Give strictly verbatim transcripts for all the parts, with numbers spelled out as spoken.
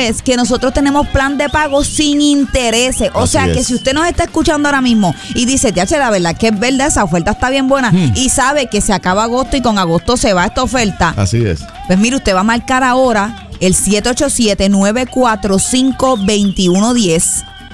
es que nosotros tenemos plan de pago sin intereses. O Así sea es. que si usted nos está escuchando ahora mismo y dice, tiache, la verdad que es verdad, esa oferta está bien buena, Hmm. y sabe que se acaba agosto y con agosto se va esta oferta, Así es. pues mire, usted va a marcar ahora el siete ocho siete, nueve cuatro cinco, dos uno uno cero.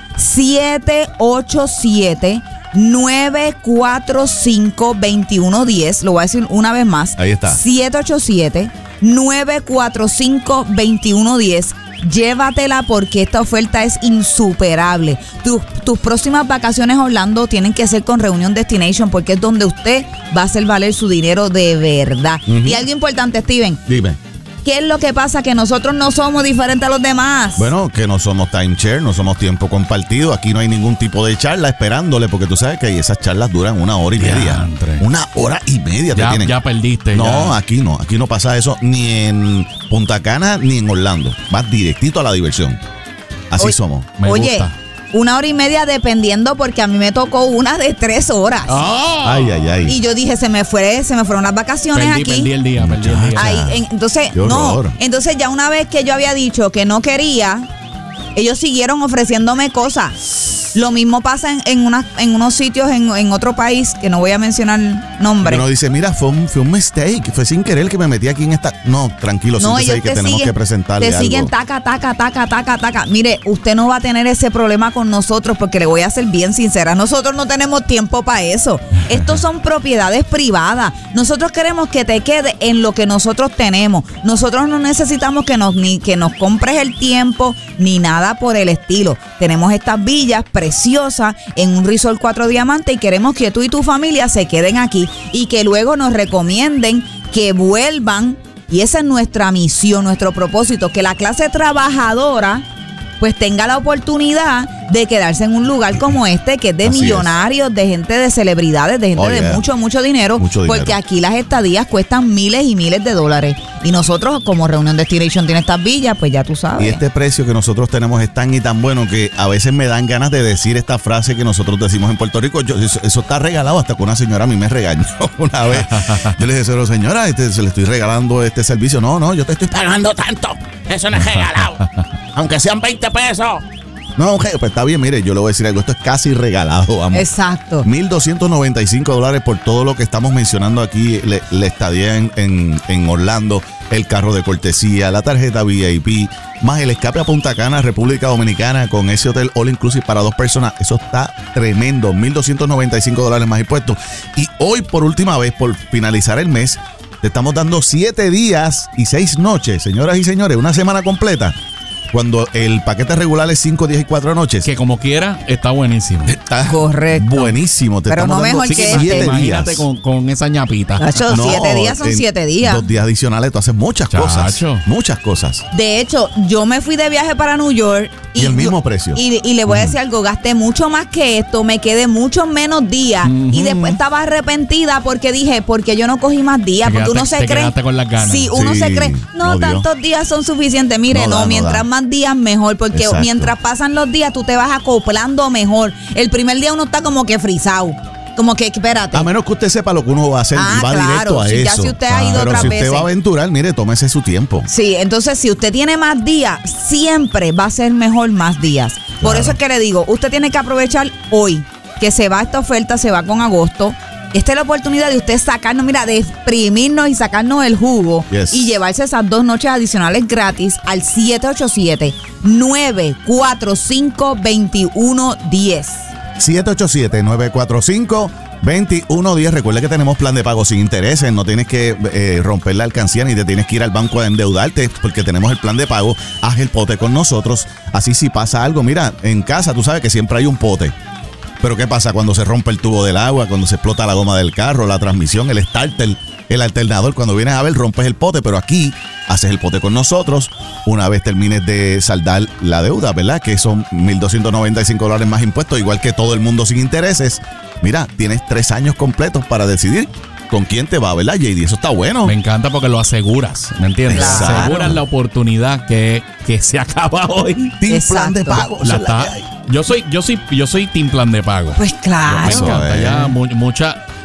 siete ocho siete, nueve cuatro cinco, dos uno uno cero. Lo voy a decir una vez más. Ahí está. siete ocho siete, nueve cuatro cinco, dos uno uno cero. Llévatela porque esta oferta es insuperable. Tus, tus próximas vacaciones a Orlando tienen que ser con Reunion Destination porque es donde usted va a hacer valer su dinero de verdad. Ujú. Y algo importante, Steven. Dime. ¿Qué es lo que pasa? Que nosotros no somos diferentes a los demás. Bueno, que no somos timeshare, no somos tiempo compartido. Aquí no hay ningún tipo de charla esperándole, porque tú sabes que esas charlas duran una hora y media. Diantre. Una hora y media te Ya, tienen. ya perdiste. No, ya. aquí no. Aquí no pasa eso ni en Punta Cana ni en Orlando. Vas directito a la diversión. Así Oye, somos. Me Oye, gusta. una hora y media dependiendo porque a mí me tocó una de tres horas. ¡Ah! Ay, ay, ay. Y yo dije, se me fue, se me fueron las vacaciones Perdí, aquí. perdí el día, perdí el día. Ahí, en- entonces, Qué no. horror. Entonces ya una vez que yo había dicho que no quería, ellos siguieron ofreciéndome cosas. Lo mismo pasa en, en, unas- en unos sitios en, en otro país, que no voy a mencionar nombre. Uno dice, mira, fue un, fue un mistake, fue sin querer que me metí aquí en esta... No, tranquilo, No, siéntese ahí ellos que te tenemos siguen, que presentarle te algo. siguen taca, taca, taca, taca, taca. Mire, usted no va a tener ese problema con nosotros porque le voy a ser bien sincera. Nosotros no tenemos tiempo para eso. Estos son propiedades privadas. Nosotros queremos que te quede en lo que nosotros tenemos. Nosotros no necesitamos que nos, ni que nos compres el tiempo ni nada por el estilo. Tenemos estas villas preciosas en un resort cuatro diamantes y queremos que tú y tu familia se queden aquí y que luego nos recomienden que vuelvan. Y esa es nuestra misión, nuestro propósito, que la clase trabajadora pues tenga la oportunidad de quedarse en un lugar como este, que es de Así millonarios, de gente de celebridades, de gente Oh, de yeah. mucho, mucho dinero, Mucho dinero. porque aquí las estadías cuestan miles y miles de dólares. Y nosotros, como Reunion Destination tiene estas villas, pues ya tú sabes. Y este precio que nosotros tenemos es tan y tan bueno que a veces me dan ganas de decir esta frase que nosotros decimos en Puerto Rico. Yo, eso, eso está regalado, hasta que una señora a mí me regañó una vez. Yo le dije, "Pero, señora, este, se le estoy regalando este servicio". No, no, yo te estoy pagando tanto. Eso no es regalado. Aunque sean veinte pesos. No, okay, pues está bien, mire, yo le voy a decir algo. Esto es casi regalado, vamos. Exacto. mil doscientos noventa y cinco dólares por todo lo que estamos mencionando aquí, le- la estadía en, en, en Orlando, el carro de cortesía, la tarjeta V I P, más el escape a Punta Cana, República Dominicana, con ese hotel all inclusive para dos personas. Eso está tremendo, mil doscientos noventa y cinco dólares más impuestos. Y hoy, por última vez, por finalizar el mes, te estamos dando siete días y seis noches, señoras y señores, una semana completa. Cuando el paquete regular es cinco días y cuatro noches. Que como quiera, está buenísimo. Está Correcto. buenísimo. Te Pero estamos no dando mejor que siete este. días. Imagínate con, con esa ñapita. Nacho, No, siete días son en siete días. Dos días adicionales, tú haces muchas Chacho. cosas. Muchas cosas. De hecho, yo me fui de viaje para New York. Y el mismo yo- precio. Y, y le voy a decir algo, gasté mucho más que esto, me quedé muchos menos días. Y después estaba arrepentida porque dije, porque yo no cogí más días, Te porque uno quedaste- se te cree. quedaste con las ganas. Sí, uno Sí, se cree, no, no dio. tantos días son suficientes. Mire, No no, da, no mientras da. más días mejor, porque Exacto. mientras pasan los días tú te vas acoplando mejor. El primer día uno está como que frisado. Como que, espérate. A menos que usted sepa lo que uno va a hacer Ah, y va claro, directo a si ya eso. si usted ha ido Pero otras si usted veces. va a aventurar, mire, tómese su tiempo. Sí, entonces si usted tiene más días, siempre va a ser mejor más días. Por Claro. eso es que le digo, usted tiene que aprovechar hoy, que se va esta oferta, se va con agosto. Esta es la oportunidad de usted sacarnos, mira, de exprimirnos y sacarnos el jugo Yes. y llevarse esas dos noches adicionales gratis al siete ocho siete, nueve cuatro cinco, dos uno uno cero. siete ocho siete, nueve cuatro cinco, dos uno uno cero. Recuerda que tenemos plan de pago sin intereses. No tienes que eh, romper la alcancía ni te tienes que ir al banco a endeudarte porque tenemos el plan de pago. Haz el pote con nosotros. Así si pasa algo, mira, en casa tú sabes que siempre hay un pote. Pero ¿qué pasa cuando se rompe el tubo del agua, cuando se explota la goma del carro, la transmisión, el starter, el alternador? Cuando vienes a ver, rompes el pote, pero aquí haces el pote con nosotros una vez termines de saldar la deuda, ¿verdad? Que son mil doscientos noventa y cinco dólares más impuestos, igual que todo el mundo sin intereses. Mira, tienes tres años completos para decidir con quién te va, ¿verdad, J D? Eso está bueno. Me encanta porque lo aseguras, ¿me entiendes? Claro. Aseguras la oportunidad que, que se acaba hoy. Team plan de Exacto. pago. La esa es la está- que hay. Yo soy, yo soy, yo soy team plan de pago. Pues Me claro. Eso encanta. es. Ya mu- mucha,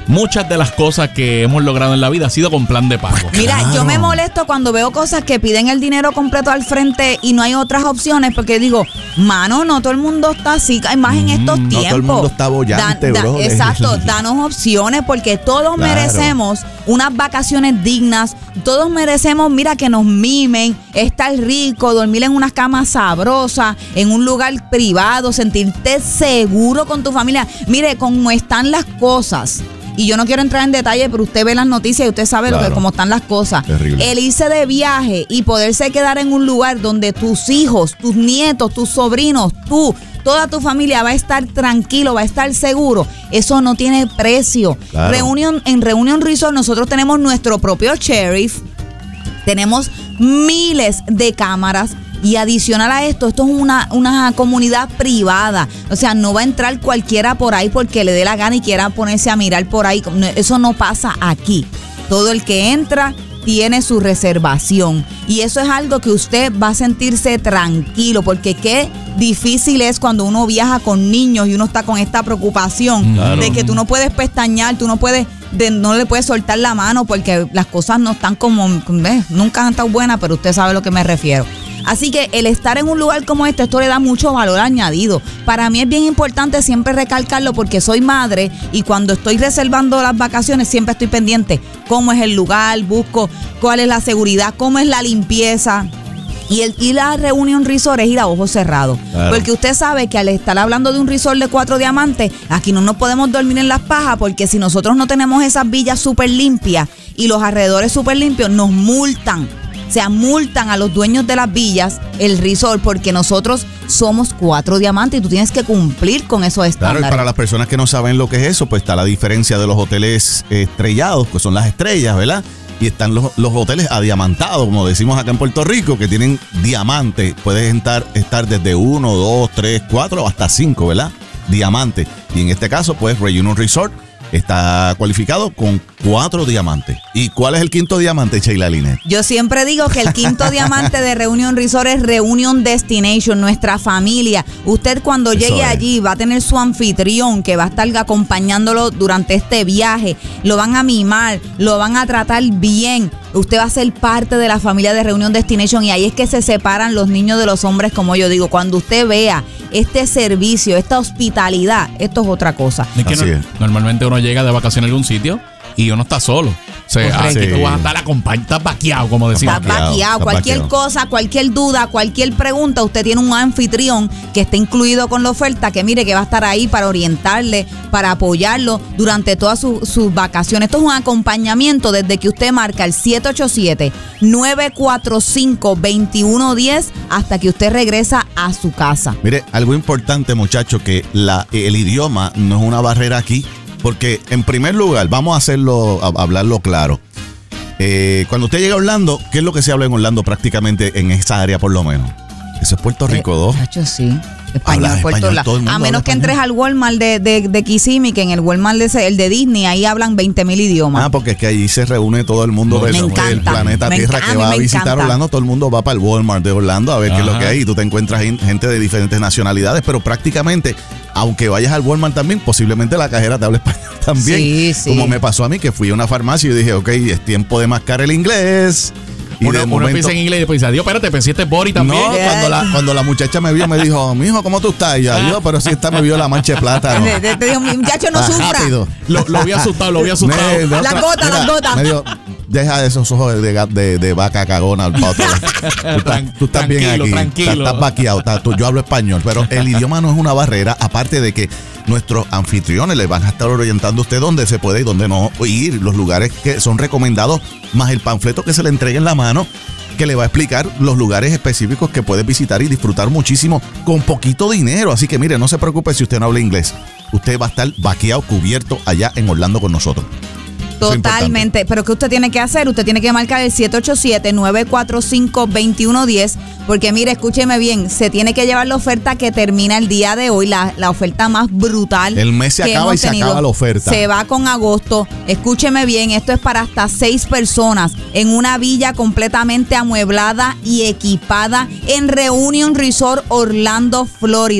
muchas de las cosas que hemos logrado en la vida ha sido con plan de pago. Mira, Claro. yo me molesto cuando veo cosas que piden el dinero completo al frente y no hay otras opciones, porque digo, mano, no todo el mundo está así, más en estos no tiempos. todo el mundo está bollante, bro. Exacto, danos opciones, porque todos Claro. merecemos unas vacaciones dignas, todos merecemos, mira, que nos mimen, estar rico, dormir en unas camas sabrosas, en un lugar privado, sentirte seguro con tu familia. Mire, cómo están las cosas. Y yo no quiero entrar en detalle, pero usted ve las noticias y usted sabe lo que, Claro. cómo están las cosas. Terrible. El irse de viaje y poderse quedar en un lugar donde tus hijos, tus nietos, tus sobrinos, tú, toda tu familia va a estar tranquilo, va a estar seguro, eso no tiene precio. Claro. Reunión, en Reunion Resort nosotros tenemos nuestro propio sheriff, tenemos miles de cámaras. Y adicional a esto, esto es una, una comunidad privada. O sea, no va a entrar cualquiera por ahí porque le dé la gana y quiera ponerse a mirar por ahí. No, eso no pasa aquí. Todo el que entra tiene su reservación. Y eso es algo que usted va a sentirse tranquilo, porque qué difícil es cuando uno viaja con niños y uno está con esta preocupación Claro. de que tú no puedes pestañear, tú no puedes, de, no le puedes soltar la mano porque las cosas no están como, ¿ves? Nunca han estado buenas, pero usted sabe a lo que me refiero. Así que el estar en un lugar como este, esto le da mucho valor añadido. Para mí es bien importante siempre recalcarlo porque soy madre y cuando estoy reservando las vacaciones siempre estoy pendiente cómo es el lugar, busco cuál es la seguridad, cómo es la limpieza. Y el ir a Reunion Resort es ir a ojos cerrados. Claro. Porque usted sabe que al estar hablando de un resort de cuatro diamantes, aquí no nos podemos dormir en las pajas porque si nosotros no tenemos esas villas súper limpias y los alrededores súper limpios, nos multan. O sea, multan a los dueños de las villas, el resort, porque nosotros somos cuatro diamantes y tú tienes que cumplir con esos Claro, estándares. y para las personas que no saben lo que es eso, pues está la diferencia de los hoteles estrellados, que son las estrellas, ¿verdad? Y están los, los hoteles adiamantados, como decimos acá en Puerto Rico, que tienen diamante. Puedes estar, estar desde uno, dos, tres, cuatro, hasta cinco, ¿verdad? Diamante. Y en este caso, pues, Reunion Resort está cualificado con cuatro diamantes. ¿Y cuál es el quinto diamante, Sheila Linet? Yo siempre digo que el quinto diamante de Reunion Resort es Reunion Destination, nuestra familia. Usted cuando Eso llegue es. allí va a tener su anfitrión que va a estar acompañándolo durante este viaje. Lo van a mimar, lo van a tratar bien. Usted va a ser parte de la familia de Reunion Destination y ahí es que se separan los niños de los hombres, como yo digo. Cuando usted vea este servicio, esta hospitalidad, esto es otra cosa. Es que Así no- es. normalmente uno llega de vacaciones a algún sitio y uno está solo. O sea, Correcto. aquí tú Sí. vas a estar acompañado, estás vaqueado, como decimos. Está vaqueado, vaqueado. está Cualquier vaqueado. cosa, cualquier duda, cualquier pregunta, usted tiene un anfitrión que está incluido con la oferta, que mire que va a estar ahí para orientarle, para apoyarlo durante todas su- sus vacaciones. Esto es un acompañamiento desde que usted marca el siete ocho siete, nueve cuatro cinco, dos uno uno cero hasta que usted regresa a su casa. Mire, algo importante, muchachos, que la, el idioma no es una barrera aquí, porque en primer lugar, vamos a hacerlo, a, a hablarlo claro. Eh, cuando usted llega a Orlando, ¿qué es lo que se habla en Orlando prácticamente en esa área por lo menos? Eso es Puerto Rico dos. Chacho, sí. Español, Habla por español, todos lados. todo el mundo A habla menos que español. entres al Walmart de, de, de Kissimmee, que en el Walmart de ese- el de Disney, ahí hablan veinte mil idiomas. Ah, porque es que allí se reúne todo el mundo Me del, del encanta, planeta me Tierra enca- que a mí va a me visitar encanta. Orlando. Todo el mundo va para el Walmart de Orlando a ver qué es lo Ajá. que hay. Tú te encuentras gen- gente de diferentes nacionalidades, pero prácticamente, aunque vayas al Walmart también, posiblemente la cajera te hable español también. Sí, sí. Como me pasó a mí, que fui a una farmacia y dije, ok, es tiempo de mascar el inglés. Y Uno, de uno momento, piensa en inglés y después dice, adiós, espérate, pensé este Bori también. no, cuando la, cuando la muchacha me vio, me dijo, mijo, ¿cómo tú estás? Y yo, "Adiós", pero sí esta me vio la mancha de plátano. Te- te- te digo, muchacho, no Ah, sufra. rápido. Lo, lo había asustado, lo había asustado. Me- de Las otra- gotas, las gotas. Me dijo, deja de esos ojos de, ga- de, de vaca cagona al pato. Tú estás, tú estás bien Tranquilo, aquí. tranquilo. Estás, estás vaqueado. estás- tú- yo hablo español, pero el idioma no es una barrera, aparte de que nuestros anfitriones le van a estar orientando a usted dónde se puede y dónde no ir, los lugares que son recomendados, más el panfleto que se le entrega en la mano, que le va a explicar los lugares específicos que puede visitar y disfrutar muchísimo con poquito dinero. Así que mire, no se preocupe si usted no habla inglés. Usted va a estar vaqueado, cubierto allá en Orlando con nosotros. Eso es importante. Totalmente. Pero ¿qué usted tiene que hacer? Usted tiene que marcar el siete ocho siete, nueve cuatro cinco, dos uno uno cero. Porque mire, escúcheme bien, se tiene que llevar la oferta que termina el día de hoy, la, la oferta más brutal. El mes se que acaba hemos y se tenido. acaba la oferta. Se va con agosto. Escúcheme bien, esto es para hasta seis personas en una villa completamente amueblada y equipada en Reunion Resort Orlando, Florida.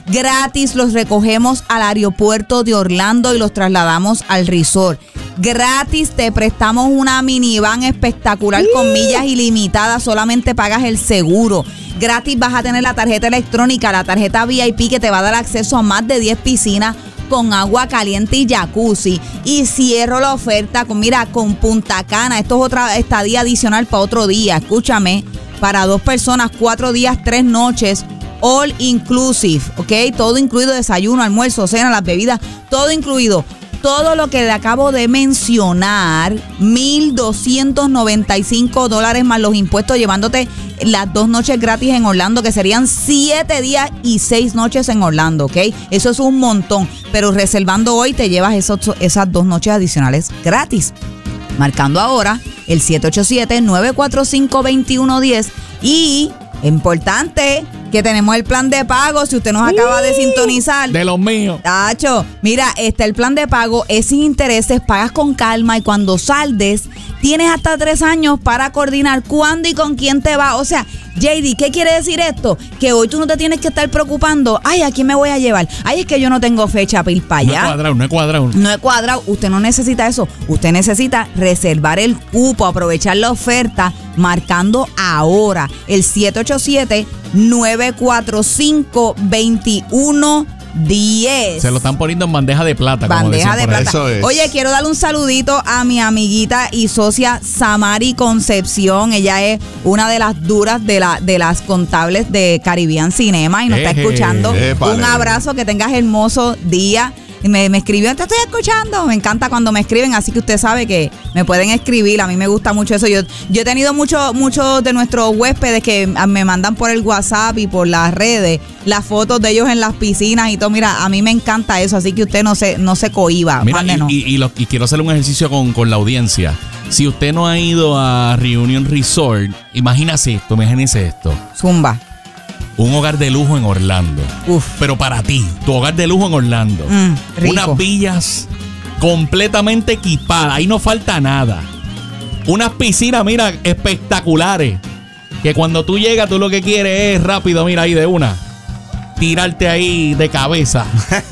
Gratis los recogemos al aeropuerto de Orlando y los trasladamos al resort. Gratis te prestamos una minivan espectacular uh. con millas ilimitadas, solamente pagas el seguro. Gratis vas a tener la tarjeta electrónica, la tarjeta V I P que te va a dar acceso a más de diez piscinas con agua caliente y jacuzzi. Y cierro la oferta con, mira, con Punta Cana. Esto es otra estadía adicional para otro día. Escúchame, para dos personas, cuatro días, tres noches, all inclusive, ¿ok? Todo incluido, desayuno, almuerzo, cena, las bebidas, todo incluido. Todo lo que le acabo de mencionar, mil doscientos noventa y cinco dólares más los impuestos, llevándote las dos noches gratis en Orlando, que serían siete días y seis noches en Orlando, ¿ok? Eso es un montón, pero reservando hoy te llevas esos, esas dos noches adicionales gratis. Marcando ahora el siete ocho siete, nueve cuatro cinco, dos uno uno cero y, importante, que tenemos el plan de pago, si usted nos acaba de sintonizar. De los míos. Tacho, mira, este, el plan de pago es sin intereses, pagas con calma y cuando saldes, tienes hasta tres años para coordinar cuándo y con quién te va. O sea, J D, ¿qué quiere decir esto? Que hoy tú no te tienes que estar preocupando. Ay, ¿a quién me voy a llevar? Ay, es que yo no tengo fecha para ir para allá. No he cuadrado, no he cuadrado. No he cuadrado. Usted no necesita eso. Usted necesita reservar el cupo, aprovechar la oferta, marcando ahora el siete ocho siete, nueve cuatro cinco, dos uno diez. Se lo están poniendo en bandeja de plata. Bandeja como de plata. Eso es. Oye, quiero darle un saludito a mi amiguita y socia Samari Concepción. Ella es una de las duras de, la, de las contables de Caribbean Cinema y nos Eje, está escuchando. épale. Un abrazo, que tengas hermoso día. Me, me escribió, te estoy escuchando. Me encanta cuando me escriben, así que usted sabe que me pueden escribir. A mí me gusta mucho eso. Yo, yo he tenido muchos muchos de nuestros huéspedes que me mandan por el WhatsApp y por las redes las fotos de ellos en las piscinas y todo. Mira, a mí me encanta eso, así que usted no se, no se cohíba. Mira, y, mándenos. y, y, lo, y quiero hacer un ejercicio con, con la audiencia. Si usted no ha ido a Reunion Resort, imagínese esto, imagínese esto. Zumba. Un hogar de lujo en Orlando. Uf. Pero para ti, tu hogar de lujo en Orlando. Mm, rico. Unas villas completamente equipadas. Ahí no falta nada. Unas piscinas, mira, espectaculares. Que cuando tú llegas, tú lo que quieres es rápido, mira ahí de una. Tirarte ahí de cabeza.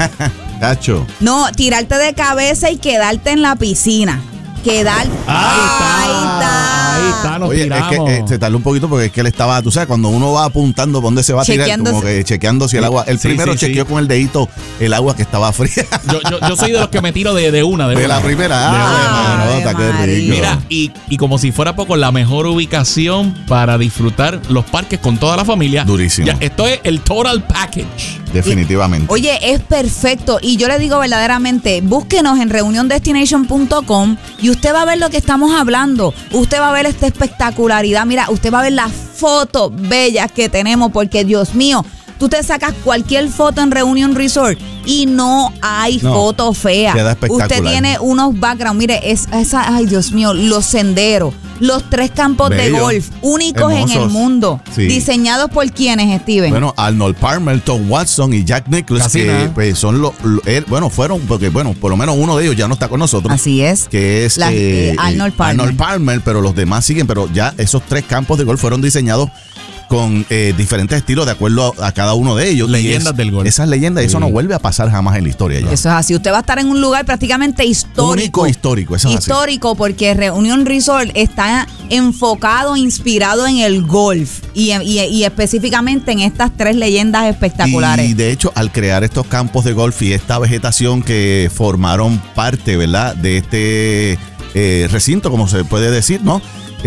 Tacho. No, tirarte de cabeza y quedarte en la piscina. Quedar. Ahí está. Ahí está. Ahí está, nos Oye, tiramos. es que eh, se tardó un poquito porque es que él estaba, tú sabes, cuando uno va apuntando por dónde se va a tirar, Chequeando como si- que chequeando si el agua. El Sí, primero sí, chequeó sí. con el dedito el agua que estaba fría. Yo, yo, yo soy de los que me tiro de, de una. De, De una. la primera. De Ah, una. Ave manota, qué María. rico. Mira, y, y como si fuera poco, la mejor ubicación para disfrutar los parques con toda la familia. Durísimo. Ya, esto es el Total Package. Definitivamente. Oye, es perfecto. Y yo le digo verdaderamente, búsquenos en reunion destination punto com y usted va a ver lo que estamos hablando. Usted va a ver esta espectacularidad. Mira, usted va a ver las fotos bellas que tenemos, porque Dios mío, tú te sacas cualquier foto en Reunion Resort y no hay No, foto fea. queda espectacular. Usted tiene unos backgrounds, mire, es, esa, ay Dios mío, los senderos, los tres campos de Bello. golf, únicos en el Hermosos. mundo, Sí. diseñados por quienes, Steven. Bueno, Arnold Palmer, Tom Watson y Jack Nicklaus, Casi que nada. pues, son los, lo- eh, bueno, fueron, porque bueno, por lo menos uno de ellos ya no está con nosotros. Así es. Que es La- eh, eh, Arnold Palmer. Arnold Palmer, pero los demás siguen, pero ya esos tres campos de golf fueron diseñados con eh, diferentes estilos de acuerdo a, a cada uno de ellos. Y Leyendas es- del golf. Esas leyendas, eso Sí. no vuelve a pasar jamás en la historia ya. Eso es así. Usted va a estar en un lugar prácticamente histórico. Único histórico, eso es así. Histórico, porque Reunion Resort está enfocado, inspirado en el golf y, y- y específicamente en estas tres leyendas espectaculares. Y de hecho, al crear estos campos de golf y esta vegetación que formaron parte, ¿verdad?, de este eh, recinto, como se puede decir, ¿no?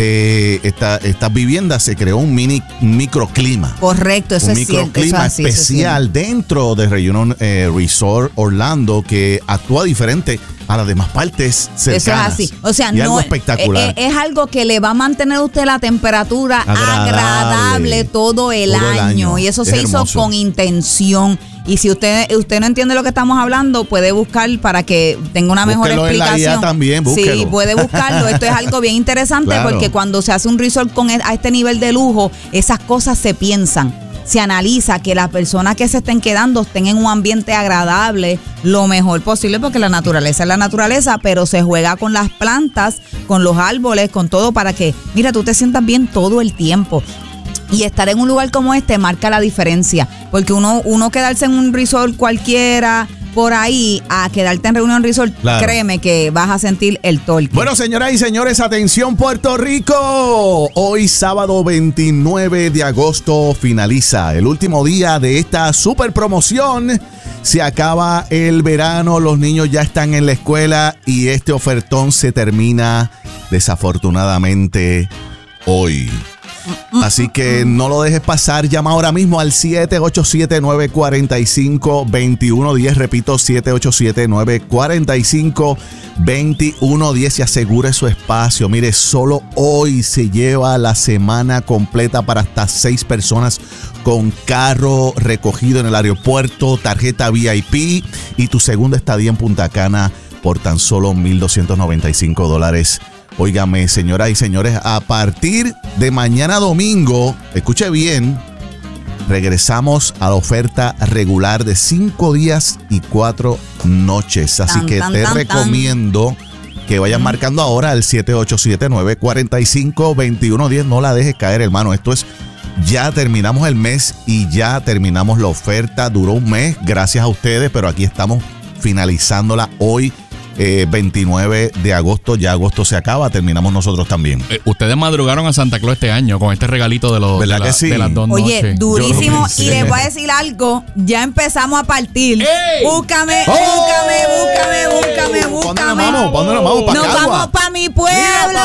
Eh, esta, estas viviendas se creó un mini microclima. Correcto, eso un es cierto. Eso es microclima así, eso es especial dentro de Reunion eh, Resort Orlando que actúa diferente a las demás partes cercanas. Eso es así. O sea, y no algo es- espectacular. Es, es algo que le va a mantener a usted la temperatura Agradable. agradable, todo, el, Todo el año. año. Y eso Es se hizo hermoso. con intención. Y si usted usted no entiende lo que estamos hablando, puede buscar para que tenga una mejor Búsquelo en la explicación. guía también, Sí, búsquelo. puede buscarlo. Esto es algo bien interesante Claro. porque cuando se hace un resort con e- a este nivel de lujo, esas cosas se piensan. Se analiza que las personas que se estén quedando estén en un ambiente agradable lo mejor posible, porque la naturaleza es la naturaleza, pero se juega con las plantas, con los árboles, con todo para que, mira, tú te sientas bien todo el tiempo. Y estar en un lugar como este marca la diferencia. Porque uno, uno quedarse en un resort cualquiera por ahí a quedarte en Reunion Resort, claro, créeme que vas a sentir el torque. Bueno, señoras y señores, atención Puerto Rico. Hoy sábado veintinueve de agosto finaliza el último día de esta super promoción. Se acaba el verano, los niños ya están en la escuela y este ofertón se termina desafortunadamente hoy. Así que no lo dejes pasar, llama ahora mismo al siete ocho siete, nueve cuatro cinco, dos uno uno cero, repito, siete ocho siete, nueve cuatro cinco, dos uno uno cero y asegure su espacio. Mire, solo hoy se lleva la semana completa para hasta seis personas con carro recogido en el aeropuerto, tarjeta V I P y tu segunda estadía en Punta Cana por tan solo mil doscientos noventa y cinco dólares. Óigame, señoras y señores, a partir de mañana domingo, escuche bien, regresamos a la oferta regular de cinco días y cuatro noches. Así tan, que tan, te tan, recomiendo tan. que vayas mm. marcando ahora al siete ocho siete, nueve cuatro cinco, dos uno uno cero. No la dejes caer, hermano. Esto es, ya terminamos el mes y ya terminamos la oferta. Duró un mes, gracias a ustedes, pero aquí estamos finalizándola hoy. Eh, veintinueve de agosto, ya agosto se acaba, terminamos nosotros también. Eh, ustedes madrugaron a Santa Claus este año con este regalito de, los, de, la, sí? de las dos Oye, noches. Oye, durísimo. Y les voy a decir algo, ya empezamos a partir. ¡Ey! Búscame, oh, búscame, búscame, búscame, búscame. ¿Cuándo nos vamos? ¿Cuándo nos vamos? ¿Para Nos Cagua? vamos para mi pueblo.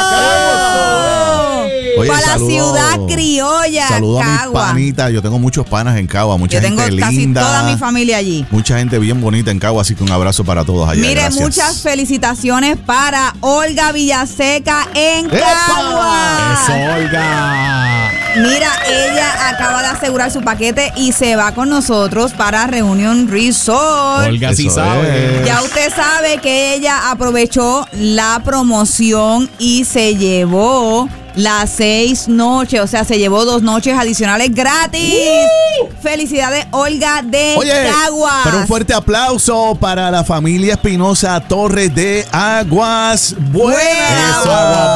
Para la saludo, ciudad criolla, saludo Cagua. a mis panitas. Yo tengo muchos panas en Cagua, mucha Yo tengo gente casi linda. toda mi familia allí. Mucha gente bien bonita en Cagua, así que un abrazo para todos allá. Mire, gracias. muchas felicitaciones para Olga Villaseca en ¡Epa! Cagua. ¡Eso, Olga! Mira, ella acaba de asegurar su paquete y se va con nosotros para Reunion Resort. Olga sí Eso sabe. es. Ya usted sabe que ella aprovechó la promoción y se llevó las seis noches, o sea, se llevó dos noches adicionales gratis. ¡Uh! Felicidades, Olga de Oye, Caguas. Pero un fuerte aplauso para la familia Espinosa Torres de Aguas Buenas. Eso,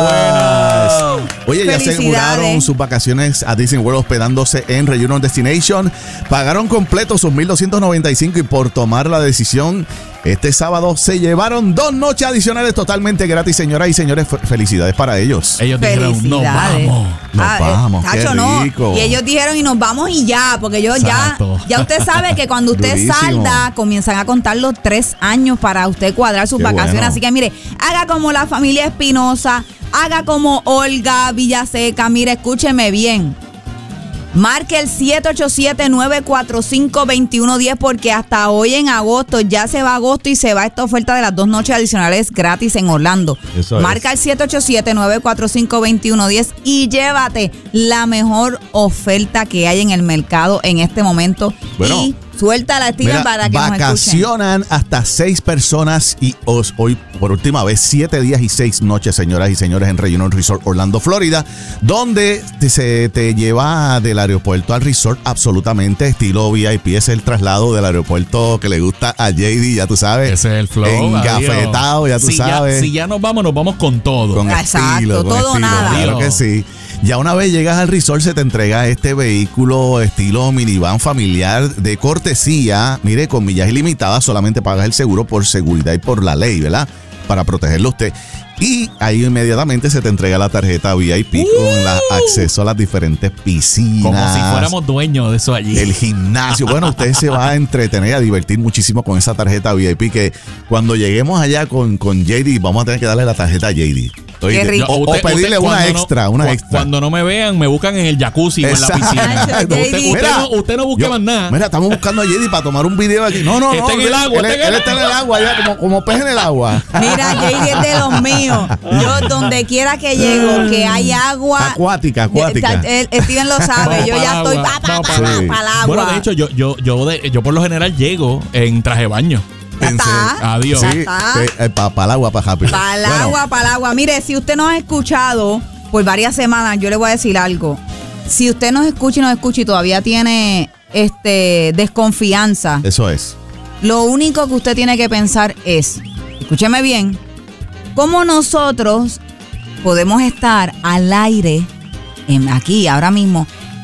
Aguas Buenas. Oye, ya aseguraron sus vacaciones a Disney World hospedándose en Reunion Destination. Pagaron completo sus mil doscientos noventa y cinco y por tomar la decisión este sábado se llevaron dos noches adicionales totalmente gratis, señoras y señores. Felicidades para ellos. Ellos dijeron, nos vamos. Nos ah, vamos, eh, qué tacho, rico. No. Y ellos dijeron, y nos vamos y ya, porque yo ya, ya usted sabe que cuando usted Durísimo. salda, comienzan a contar los tres años para usted cuadrar sus qué vacaciones. Bueno. Así que mire, haga como la familia Espinosa, haga como Olga Villaseca. Mire, escúcheme bien. Marque el siete ocho siete, nueve cuatro cinco, dos uno uno cero porque hasta hoy en agosto, ya se va agosto y se va esta oferta de las dos noches adicionales gratis en Orlando. Eso Marca es. el siete ocho siete, nueve cuatro cinco, dos uno uno cero y llévate la mejor oferta que hay en el mercado en este momento. Bueno, y suelta la estira para que nos escuchen. Vacacionan hasta seis personas y os, hoy por última vez siete días y seis noches, señoras y señores, en Reunion Resort Orlando, Florida, donde te, se te lleva del aeropuerto al resort absolutamente estilo V I P. Es el traslado del aeropuerto que le gusta a J D, ya tú sabes. Ese es el flow. Encafetado, ya tú si sabes. Ya, si ya nos vamos, nos vamos con todo. Con Exacto, estilo, con todo estilo, nada. Claro que sí. Ya una vez llegas al resort se te entrega este vehículo estilo minivan familiar de cortesía. Mire, con millas ilimitadas, solamente pagas el seguro por seguridad y por la ley, ¿verdad? Para protegerlo a usted. Y ahí inmediatamente se te entrega la tarjeta V I P uh, con la, acceso a las diferentes piscinas. Como si fuéramos dueños de eso allí. El gimnasio. Bueno, usted se va a entretener, a divertir muchísimo con esa tarjeta V I P que cuando lleguemos allá con, con J D, vamos a tener que darle la tarjeta a J D. Qué rico. O, o Usted- pedirle usted una cuando extra, no- una cu- extra. Cuando no me vean, me buscan en el jacuzzi o en la piscina. Exacto. Usted, usted Mira, no, usted no busque yo- más nada. Mira, estamos buscando a J D para tomar un video aquí. No, no, no. Está en el él- agua, Él, está en el él está en el agua, ya, como, como pez en el agua. Mira, Jay es de los míos. Yo, donde quiera que llego, que hay agua. Acuática, acuática. Eh, eh, Steven lo sabe. Vamos yo para ya el estoy agua, pa, pa, vamos pa, para pa, el pa el agua. Bueno, de hecho, yo, yo, yo, de- yo por lo general llego en traje de baño. Ya está. Adiós. Ya Sí, está. para el agua, para happy. Para el Bueno, agua, para el agua. Mire, si usted nos ha escuchado por varias semanas, yo le voy a decir algo. Si usted nos escucha y nos escucha y todavía tiene este desconfianza, Eso es. lo único que usted tiene que pensar es, escúcheme bien, cómo nosotros podemos estar al aire en, aquí, ahora mismo,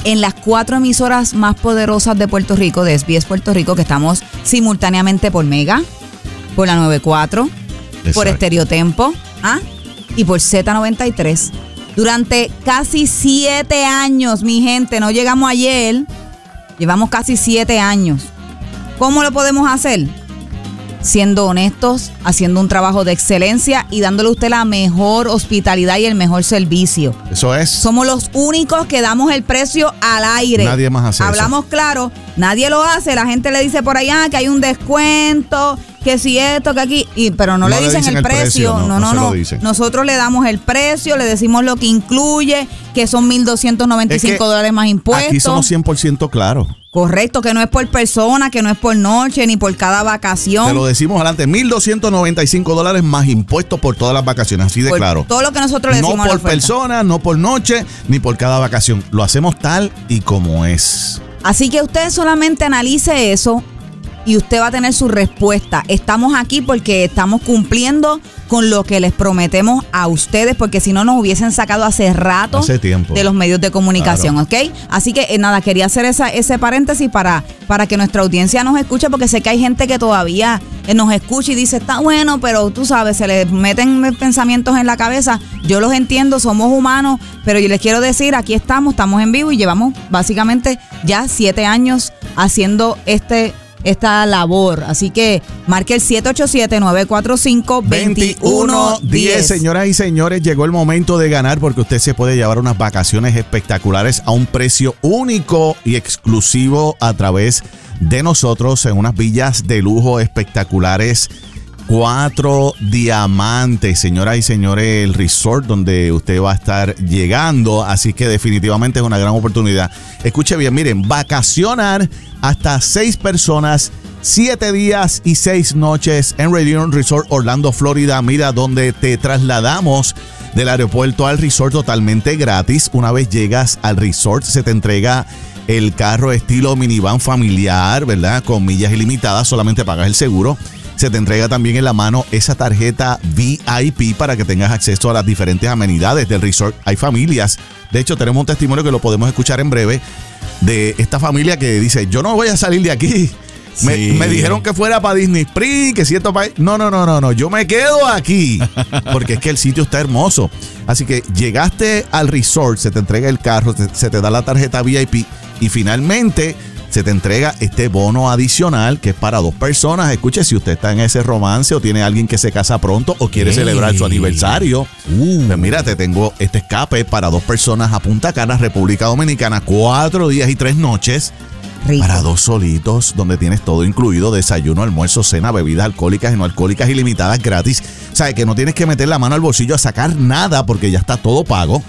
en las cuatro emisoras más poderosas de Puerto Rico, de S B S Puerto Rico, que estamos simultáneamente por Mega, por la noventa y cuatro, Exacto. por Estereotempo, ¿ah? y por Z noventa y tres. Durante casi siete años, mi gente, no llegamos ayer, llevamos casi siete años. ¿Cómo lo podemos hacer? Siendo honestos, haciendo un trabajo de excelencia y dándole a usted la mejor hospitalidad y el mejor servicio. Eso es. Somos los únicos que damos el precio al aire. Nadie más hace Hablamos eso. claro, nadie lo hace. La gente le dice por allá que hay un descuento, que si esto, que aquí, y, pero no, no le, dicen le dicen el, el precio. precio. No, no, no. no. no. Nosotros le damos el precio, le decimos lo que incluye, que son mil doscientos noventa y cinco dólares más impuestos. Aquí somos cien por ciento claros. Correcto, que no es por persona, que no es por noche, ni por cada vacación. Te lo decimos adelante, mil doscientos noventa y cinco dólares más impuestos por todas las vacaciones, así de por claro. Todo lo que nosotros le decimos. No por persona, no por noche, ni por cada vacación. Lo hacemos tal y como es. Así que usted solamente analice eso y usted va a tener su respuesta. Estamos aquí porque estamos cumpliendo con lo que les prometemos a ustedes, porque si no nos hubiesen sacado hace rato hace tiempo. de los medios de comunicación, claro. ¿ok? Así que eh, nada, quería hacer esa, ese paréntesis para, para que nuestra audiencia nos escuche, porque sé que hay gente que todavía eh, nos escucha y dice, está bueno, pero tú sabes, se les meten pensamientos en la cabeza. Yo los entiendo, somos humanos, pero yo les quiero decir, aquí estamos, estamos en vivo y llevamos básicamente ya siete años haciendo este esta labor. Así que marque el siete ocho siete, nueve cuatro cinco, dos uno uno cero. Señoras y señores, llegó el momento de ganar, porque usted se puede llevar unas vacaciones espectaculares a un precio único y exclusivo a través de nosotros en unas villas de lujo espectaculares. Cuatro diamantes, señoras y señores, el resort donde usted va a estar llegando, así que definitivamente es una gran oportunidad. Escuche bien, miren, vacacionar hasta seis personas, siete días y seis noches en Radiant Resort Orlando, Florida. Mira, donde te trasladamos del aeropuerto al resort totalmente gratis. Una vez llegas al resort, se te entrega el carro estilo minivan familiar, ¿verdad? Con millas ilimitadas, solamente pagas el seguro. Se te entrega también en la mano esa tarjeta V I P para que tengas acceso a las diferentes amenidades del resort. Hay familias, de hecho tenemos un testimonio que lo podemos escuchar en breve, de esta familia que dice, yo no voy a salir de aquí. Sí. Me, me dijeron que fuera para Disney Springs, que si esto para... No, no, no, no, no, yo me quedo aquí, porque es que el sitio está hermoso. Así que llegaste al resort, se te entrega el carro, se, se te da la tarjeta V I P y finalmente se te entrega este bono adicional que es para dos personas. Escuche, si usted está en ese romance o tiene alguien que se casa pronto o quiere hey. celebrar su aniversario, uh. pues mira, te tengo este escape para dos personas a Punta Cana, República Dominicana, cuatro días y tres noches. Rico. Para dos solitos, donde tienes todo incluido, desayuno, almuerzo, cena, bebidas alcohólicas y no alcohólicas ilimitadas gratis. O sea, que no tienes que meter la mano al bolsillo a sacar nada porque ya está todo pago.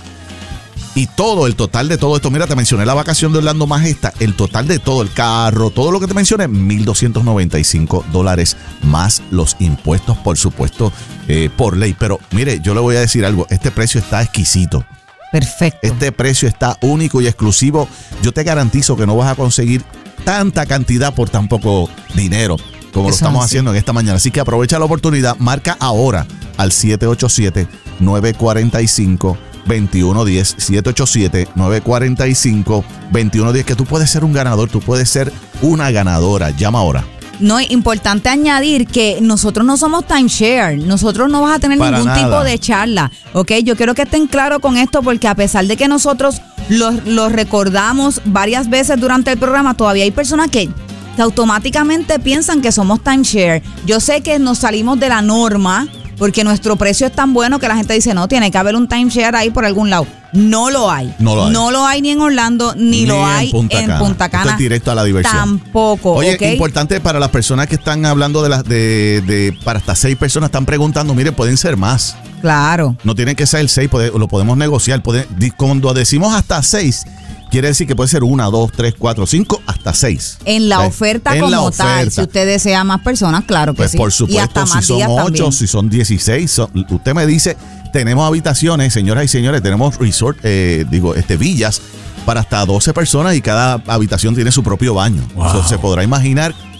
Y todo, el total de todo esto, mira, te mencioné la vacación de Orlando más esta, el total de todo, el carro, todo lo que te mencioné, mil doscientos noventa y cinco dólares más los impuestos, por supuesto, eh, por ley. Pero mire, yo le voy a decir algo, este precio está exquisito. Perfecto. Este precio está único y exclusivo. Yo te garantizo que no vas a conseguir tanta cantidad por tan poco dinero como Eso lo estamos haciendo en esta mañana. Así que aprovecha la oportunidad, marca ahora al siete ocho siete, nueve cuatro cinco, dos uno uno cero, siete ocho siete, nueve cuatro cinco, dos uno uno cero, que tú puedes ser un ganador, tú puedes ser una ganadora. Llama ahora. No, es importante añadir que nosotros no somos timeshare, nosotros no vas a tener Para ningún nada. tipo de charla, ¿ok? Yo quiero que estén claros con esto porque a pesar de que nosotros los lo recordamos varias veces durante el programa, todavía hay personas que, que automáticamente piensan que somos timeshare. Yo sé que nos salimos de la norma porque nuestro precio es tan bueno que la gente dice, no, tiene que haber un timeshare ahí por algún lado. No lo hay. No lo hay. No lo hay ni en Orlando, ni, ni lo hay en Punta Cana. En Punta Cana. Esto es directo a la diversión. Tampoco. Oye, ¿okay? Importante para las personas que están hablando de las de, de para hasta seis personas, están preguntando, mire, pueden ser más. Claro. No tienen que ser seis, puede, lo podemos negociar. Puede, cuando decimos hasta seis, quiere decir que puede ser una, dos, tres, cuatro, cinco, hasta seis. En la oferta en como la oferta. tal. Si usted desea más personas, claro que pues sí. Por supuesto, y hasta si más son días ocho, también. si son dieciséis, son, usted me dice, tenemos habitaciones, señoras y señores, tenemos resort, eh, digo, este villas para hasta doce personas y cada habitación tiene su propio baño. Wow. Eso se podrá imaginar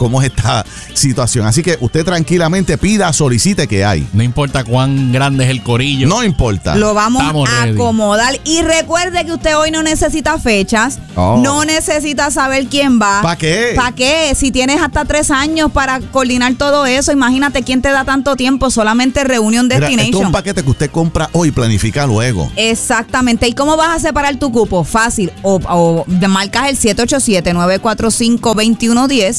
cómo es esta situación. Así que usted tranquilamente pida, solicite que hay. No importa cuán grande es el corillo. No importa. Lo vamos Estamos a ready. acomodar. Y recuerde que usted hoy no necesita fechas. Oh. No necesita saber quién va. ¿Pa' qué? ¿Para qué? Si tienes hasta tres años para coordinar todo eso, imagínate quién te da tanto tiempo. Solamente Reunion Mira, esto es Destination. un paquete que usted compra hoy y planifica luego. Exactamente. ¿Y cómo vas a separar tu cupo? Fácil. O, o marcas el siete ocho siete, nueve cuatro cinco, dos uno uno cero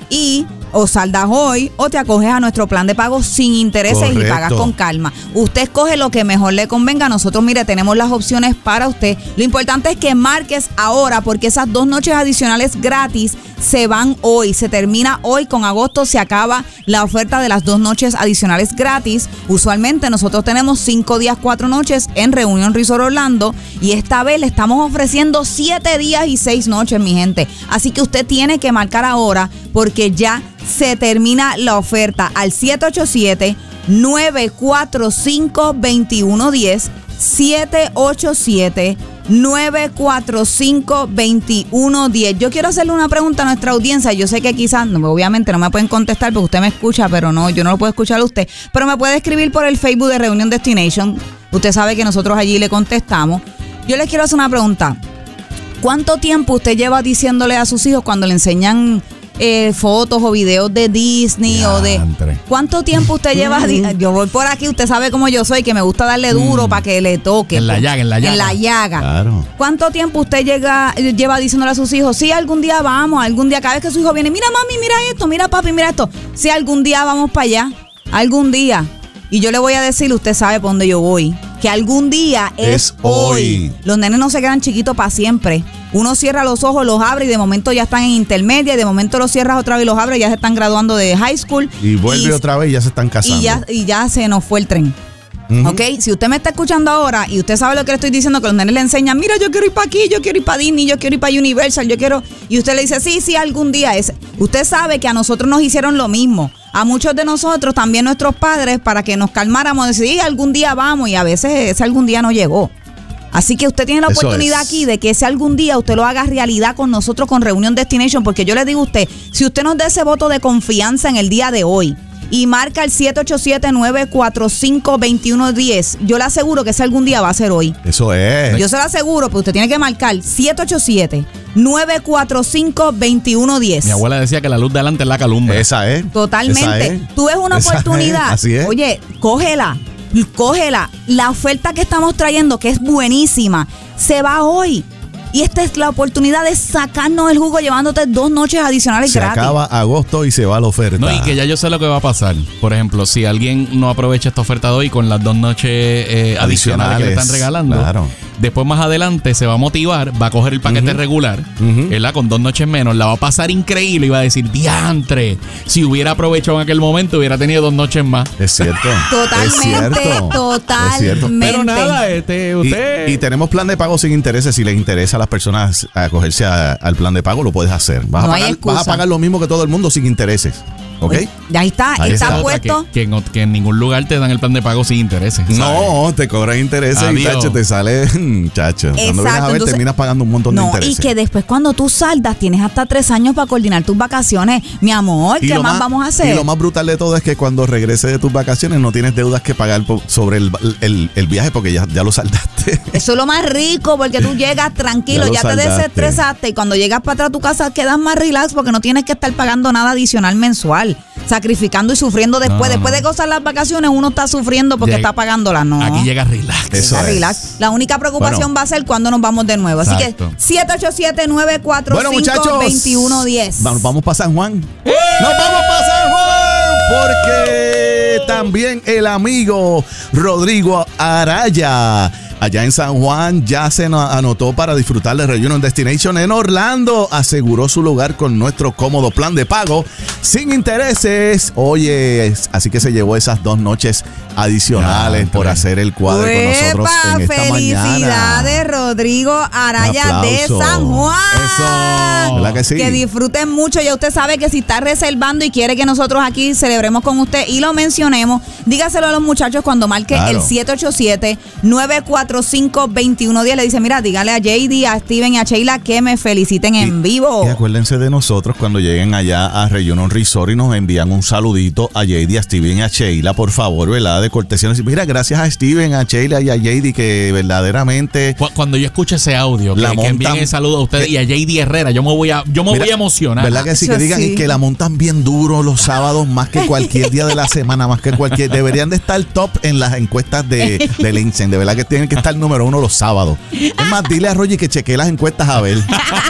y o saldas hoy o te acoges a nuestro plan de pago sin intereses. Correcto. Y pagas con calma. Usted escoge lo que mejor le convenga. Nosotros, mire, tenemos las opciones para usted. Lo importante es que marques ahora porque esas dos noches adicionales gratis se van hoy. Se termina hoy. Con agosto se acaba la oferta de las dos noches adicionales gratis. Usualmente nosotros tenemos cinco días, cuatro noches en Reunion Resort Orlando y esta vez le estamos ofreciendo siete días y seis noches, mi gente. Así que usted tiene que marcar ahora porque ya se termina la oferta al siete ocho siete, nueve cuatro cinco, dos uno uno cero, siete ocho siete, nueve cuatro cinco, dos uno uno cero. Yo quiero hacerle una pregunta a nuestra audiencia. Yo sé que quizás, no, obviamente no me pueden contestar porque usted me escucha, pero no, yo no lo puedo escuchar a usted. Pero me puede escribir por el Facebook de Reunion Destination. Usted sabe que nosotros allí le contestamos. Yo les quiero hacer una pregunta. ¿Cuánto tiempo usted lleva diciéndole a sus hijos cuando le enseñan Eh, fotos o videos de Disney ya, o de... Andre. ¿Cuánto tiempo usted lleva? Di- yo voy por aquí, usted sabe cómo yo soy, que me gusta darle duro mm. para que le toque. En la llaga, en la llaga. En la llaga. Claro. ¿Cuánto tiempo usted llega, lleva diciéndole a sus hijos, sí, algún día vamos, algún día, cada vez que su hijo viene, mira mami, mira esto, mira papi, mira esto, sí, algún día vamos para allá, algún día. Y yo le voy a decir, usted sabe por dónde yo voy, que algún día es, Es hoy. hoy. Los nenes no se quedan chiquitos para siempre. Uno cierra los ojos, los abre y de momento ya están en intermedia y de momento los cierras otra vez y los abres y ya se están graduando de high school. Y vuelve y, otra vez y ya se están casando. Y ya, y ya se nos fue el tren. Uh-huh. ¿Ok? Si usted me está escuchando ahora y usted sabe lo que le estoy diciendo, que los nenes le enseñan, mira, yo quiero ir para aquí, yo quiero ir para Disney, yo quiero ir para Universal, yo quiero... Y usted le dice, sí, sí, algún día es... Usted sabe que a nosotros nos hicieron lo mismo. A muchos de nosotros, también nuestros padres, para que nos calmáramos, decir, sí, algún día vamos, y a veces ese algún día no llegó. Así que usted tiene la Eso oportunidad es. aquí de que ese algún día usted lo haga realidad con nosotros, con Reunion Destination, porque yo le digo a usted, si usted nos da ese voto de confianza en el día de hoy y marca el siete ocho siete, nueve cuatro cinco, dos uno uno cero, yo le aseguro que ese algún día va a ser hoy. Eso es. Yo se lo aseguro, pero usted tiene que marcar siete ocho siete, nueve cuatro cinco, dos uno uno cero. Mi abuela decía que la luz de adelante es la calumbre. Esa es. Totalmente. Esa es. Tú ves una Esa oportunidad. es, así es. Oye, cógela. Cógela. La oferta que estamos trayendo, que es buenísima, se va hoy. Y esta es la oportunidad de sacarnos el jugo llevándote dos noches adicionales Se gratis. acaba agosto y se va la oferta. No, y que ya yo sé lo que va a pasar. Por ejemplo, si alguien no aprovecha esta oferta de hoy con las dos noches eh, adicionales que le están regalando, claro. después más adelante se va a motivar, va a coger el paquete Uh-huh. regular, Uh-huh. ¿verdad? Con dos noches menos, la va a pasar increíble y va a decir, diantre, si hubiera aprovechado en aquel momento, hubiera tenido dos noches más. Es cierto. Totalmente, es cierto. totalmente. Es cierto. Pero nada, este, usted... Y, y tenemos plan de pago sin intereses. Si les interesa a las personas acogerse a- al plan de pago, lo puedes hacer. Vas, No a hay pagar, excusa. vas a pagar lo mismo que todo el mundo sin intereses. ¿Ok? Ya ahí está, Ahí está está. Otra, puesto. que, que, en, que en ningún lugar te dan el plan de pago sin intereses. ¿sabes? No, te cobran intereses y Adiós. tacho, te sale, chacho. Cuando vienes a ver, entonces- terminas pagando un montón de No, intereses. y que después cuando tú saldas tienes hasta tres años para coordinar tus vacaciones. Mi amor, Y ¿qué lo más, vamos a hacer? Y lo más brutal de todo es que cuando regreses de tus vacaciones no tienes deudas que pagar po- sobre el, el- el viaje porque ya, ya lo saldaste. Eso es lo más rico porque tú llegas tranquilo, Ya ya, lo te saldaste. desestresaste y cuando llegas para atrás a tu casa quedas más relax porque no tienes que estar pagando nada adicional mensual, sacrificando y sufriendo después. No, después no. de gozar las vacaciones uno está sufriendo porque Llega- está pagándolas, no. Aquí llega relax. Eso Está es. relax. La única preocupación Bueno. va a ser cuando nos vamos de nuevo. Así Exacto. que siete ocho siete, nueve cuatro Bueno, cinco, muchachos, dos uno uno cero. vamos, vamos para San Juan. ¡Nos vamos para San Juan! Porque también el amigo Rodrigo Araya, allá en San Juan, ya se no- anotó para disfrutar de Reunion Destination en Orlando. Aseguró su lugar con nuestro cómodo plan de pago sin intereses. Oye, así que se llevó esas dos noches adicionales Ya, por hombre. hacer el cuadro con nosotros en esta mañana. ¡Felicidades, Rodrigo Araya de San Juan. Eso. ¿Verdad que sí? Que disfruten mucho. Ya usted sabe que si está reservando y quiere que nosotros aquí celebremos con usted y lo mencionemos, dígaselo a los muchachos cuando marque claro. el siete ocho siete, nueve cuatro cinco, dos uno uno cero. Le dice, mira, dígale a J D, a Steven y a Sheila que me feliciten en y, vivo. Y acuérdense de nosotros cuando lleguen allá a Reunion Resort y nos envían un saludito a J D, a Steven y a Sheila, por favor, ¿verdad? De cortesía. Mira, gracias a Steven, a Sheila y a J D que verdaderamente... Cuando yo escuche ese audio, que, montan, que envíen el saludo a ustedes que, y a J D Herrera, yo me voy a, yo me mira, voy a emocionar. ¿Verdad que sí? Yo Que digan sí. que la montan bien duro los sábados, más que cualquier día de la semana, más que cualquier... Deberían de estar top en las encuestas de, de Linsen. De verdad que tienen que estar número uno los sábados. Es más, dile a Roger que chequee las encuestas a ver.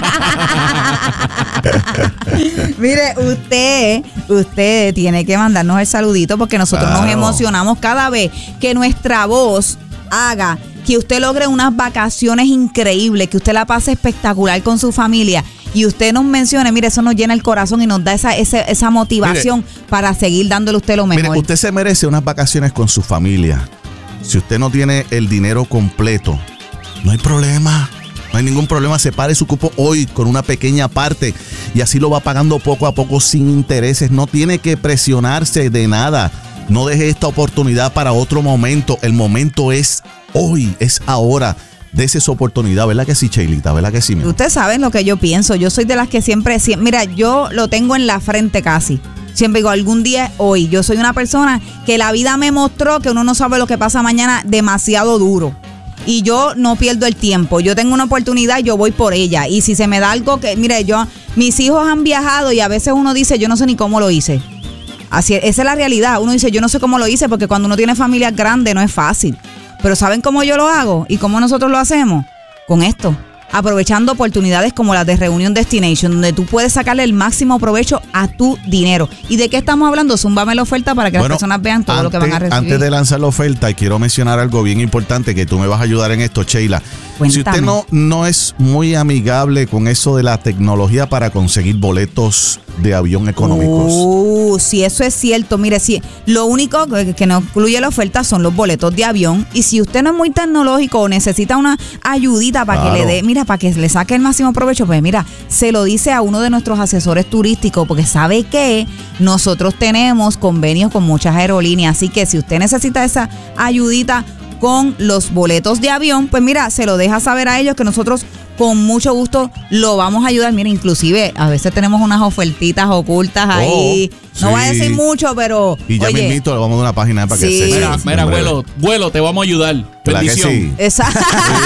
Mire, usted, usted tiene que mandarnos el saludito porque nosotros claro. nos emocionamos cada vez que nuestra voz haga que usted logre unas vacaciones increíbles, que usted la pase espectacular con su familia y usted nos mencione, mire, eso nos llena el corazón y nos da esa, esa, esa motivación mire, para seguir dándole a usted lo mejor. Mire, usted se merece unas vacaciones con su familia. Si usted no tiene el dinero completo, no hay problema. No hay ningún problema, separe su cupo hoy con una pequeña parte y así lo va pagando poco a poco sin intereses. No tiene que presionarse de nada. No deje esta oportunidad para otro momento. El momento es hoy, es ahora. Dese esa oportunidad, ¿verdad que sí, Cheilita? ¿Verdad que sí? Ustedes saben lo que yo pienso. Yo soy de las que siempre, siempre... Mira, yo lo tengo en la frente casi. Siempre digo, algún día es hoy. Yo soy una persona que la vida me mostró que uno no sabe lo que pasa mañana demasiado duro. Y yo no pierdo el tiempo. Yo tengo una oportunidad, yo voy por ella. Y si se me da algo que, mire, yo, mis hijos han viajado y a veces uno dice, yo no sé ni cómo lo hice. Así, esa es la realidad. Uno dice, yo no sé cómo lo hice porque cuando uno tiene familias grandes no es fácil. Pero ¿saben cómo yo lo hago? ¿Y cómo nosotros lo hacemos? Con esto. Aprovechando oportunidades como las de Reunion Destination, donde tú puedes sacarle el máximo provecho a tu dinero. ¿Y de qué estamos hablando? Zúmbame la oferta para que bueno, las personas vean todo antes, lo que van a recibir. Antes de lanzar la oferta, y quiero mencionar algo bien importante que tú me vas a ayudar en esto, Sheila. Cuéntame. Si usted no, no es muy amigable con eso de la tecnología para conseguir boletos de avión económicos. Uh, sí, eso es cierto. Mire, sí, lo único que, que no incluye la oferta son los boletos de avión. Y si usted no es muy tecnológico o necesita una ayudita para claro. que le dé, mira, para que le saque el máximo provecho, pues mira, se lo dice a uno de nuestros asesores turísticos, porque sabe que nosotros tenemos convenios con muchas aerolíneas. Así que si usted necesita esa ayudita con los boletos de avión, pues mira, se lo deja saber a ellos que nosotros con mucho gusto lo vamos a ayudar. Mira, inclusive a veces tenemos unas ofertitas ocultas ahí. Oh, no sí. voy a decir mucho, pero y ya me invito, le vamos a dar una página para sí. que se Mira, mira, abuelo, abuelo, te vamos a ayudar. Bendición. Sí? Exacto.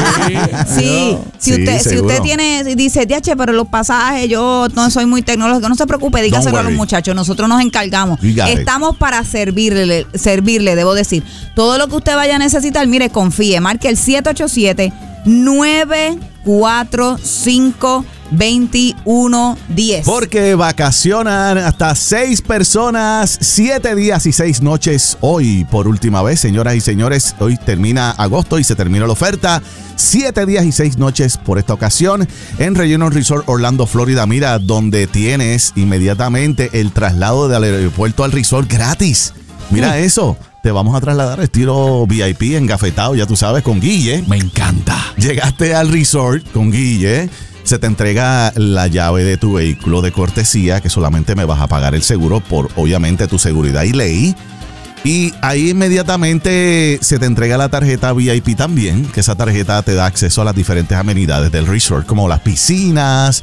Sí. sí. Si sí, usted, seguro. si usted tiene, dice, Diache, pero los pasajes, yo no soy muy tecnológico, no se preocupe, dígaselo a los muchachos, nosotros nos encargamos. Estamos it. para servirle, servirle, debo decir. Todo lo que usted vaya a necesitar, mire, confíe, marque el siete ocho siete, nueve cuatro cinco, dos uno uno cero. Porque vacacionan hasta seis personas, siete días y seis noches hoy por última vez, señoras y señores. Hoy termina agosto y se termina la oferta. Siete días y seis noches por esta ocasión en Reunion Resort Orlando, Florida. Mira, donde tienes inmediatamente el traslado del aeropuerto al resort gratis. Mira mm. eso. Te vamos a trasladar estilo V I P, engafetado, ya tú sabes, con Guille. Me encanta. Llegaste al resort con Guille, se te entrega la llave de tu vehículo de cortesía, que solamente me vas a pagar el seguro por, obviamente, tu seguridad y ley. Y ahí inmediatamente se te entrega la tarjeta V I P también, que esa tarjeta te da acceso a las diferentes amenidades del resort, como las piscinas,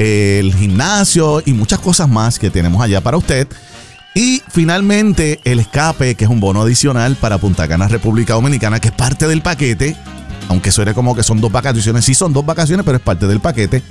el gimnasio y muchas cosas más que tenemos allá para usted. Y finalmente el escape, que es un bono adicional para Punta Cana, República Dominicana, que es parte del paquete, aunque suene como que son dos vacaciones, sí son dos vacaciones, pero es parte del paquete.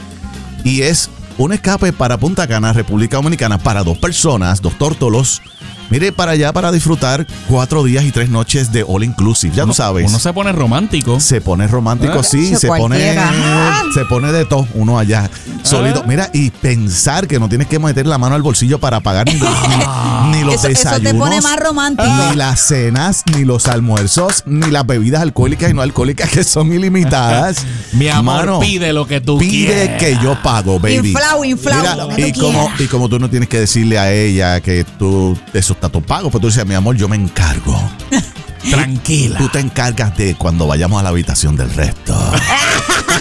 Y es un escape para Punta Cana, República Dominicana, para dos personas, dos tórtolos. Mire, para allá para disfrutar cuatro días y tres noches de all inclusive, ya uno, tú sabes. Uno se pone romántico. Se pone romántico, ¿Eh? sí, se, se pone, se pone de todo uno allá, ¿Eh? solito. Mira, y pensar que no tienes que meter la mano al bolsillo para pagar ni, ni, ni los eso, desayunos. Eso te pone más romántico. Ni las cenas, ni los almuerzos, ni las bebidas alcohólicas y no alcohólicas que son ilimitadas. Mi amor, Mano, pide lo que tú pide quieras. Pide que yo pago, baby. Inflao, inflao. Mira, lo que y, tú como, y como tú no tienes que decirle a ella que tú, eso está todo pago, pues tú dices, mi amor, yo me encargo. Tranquila. Tú te encargas de cuando vayamos a la habitación del resto.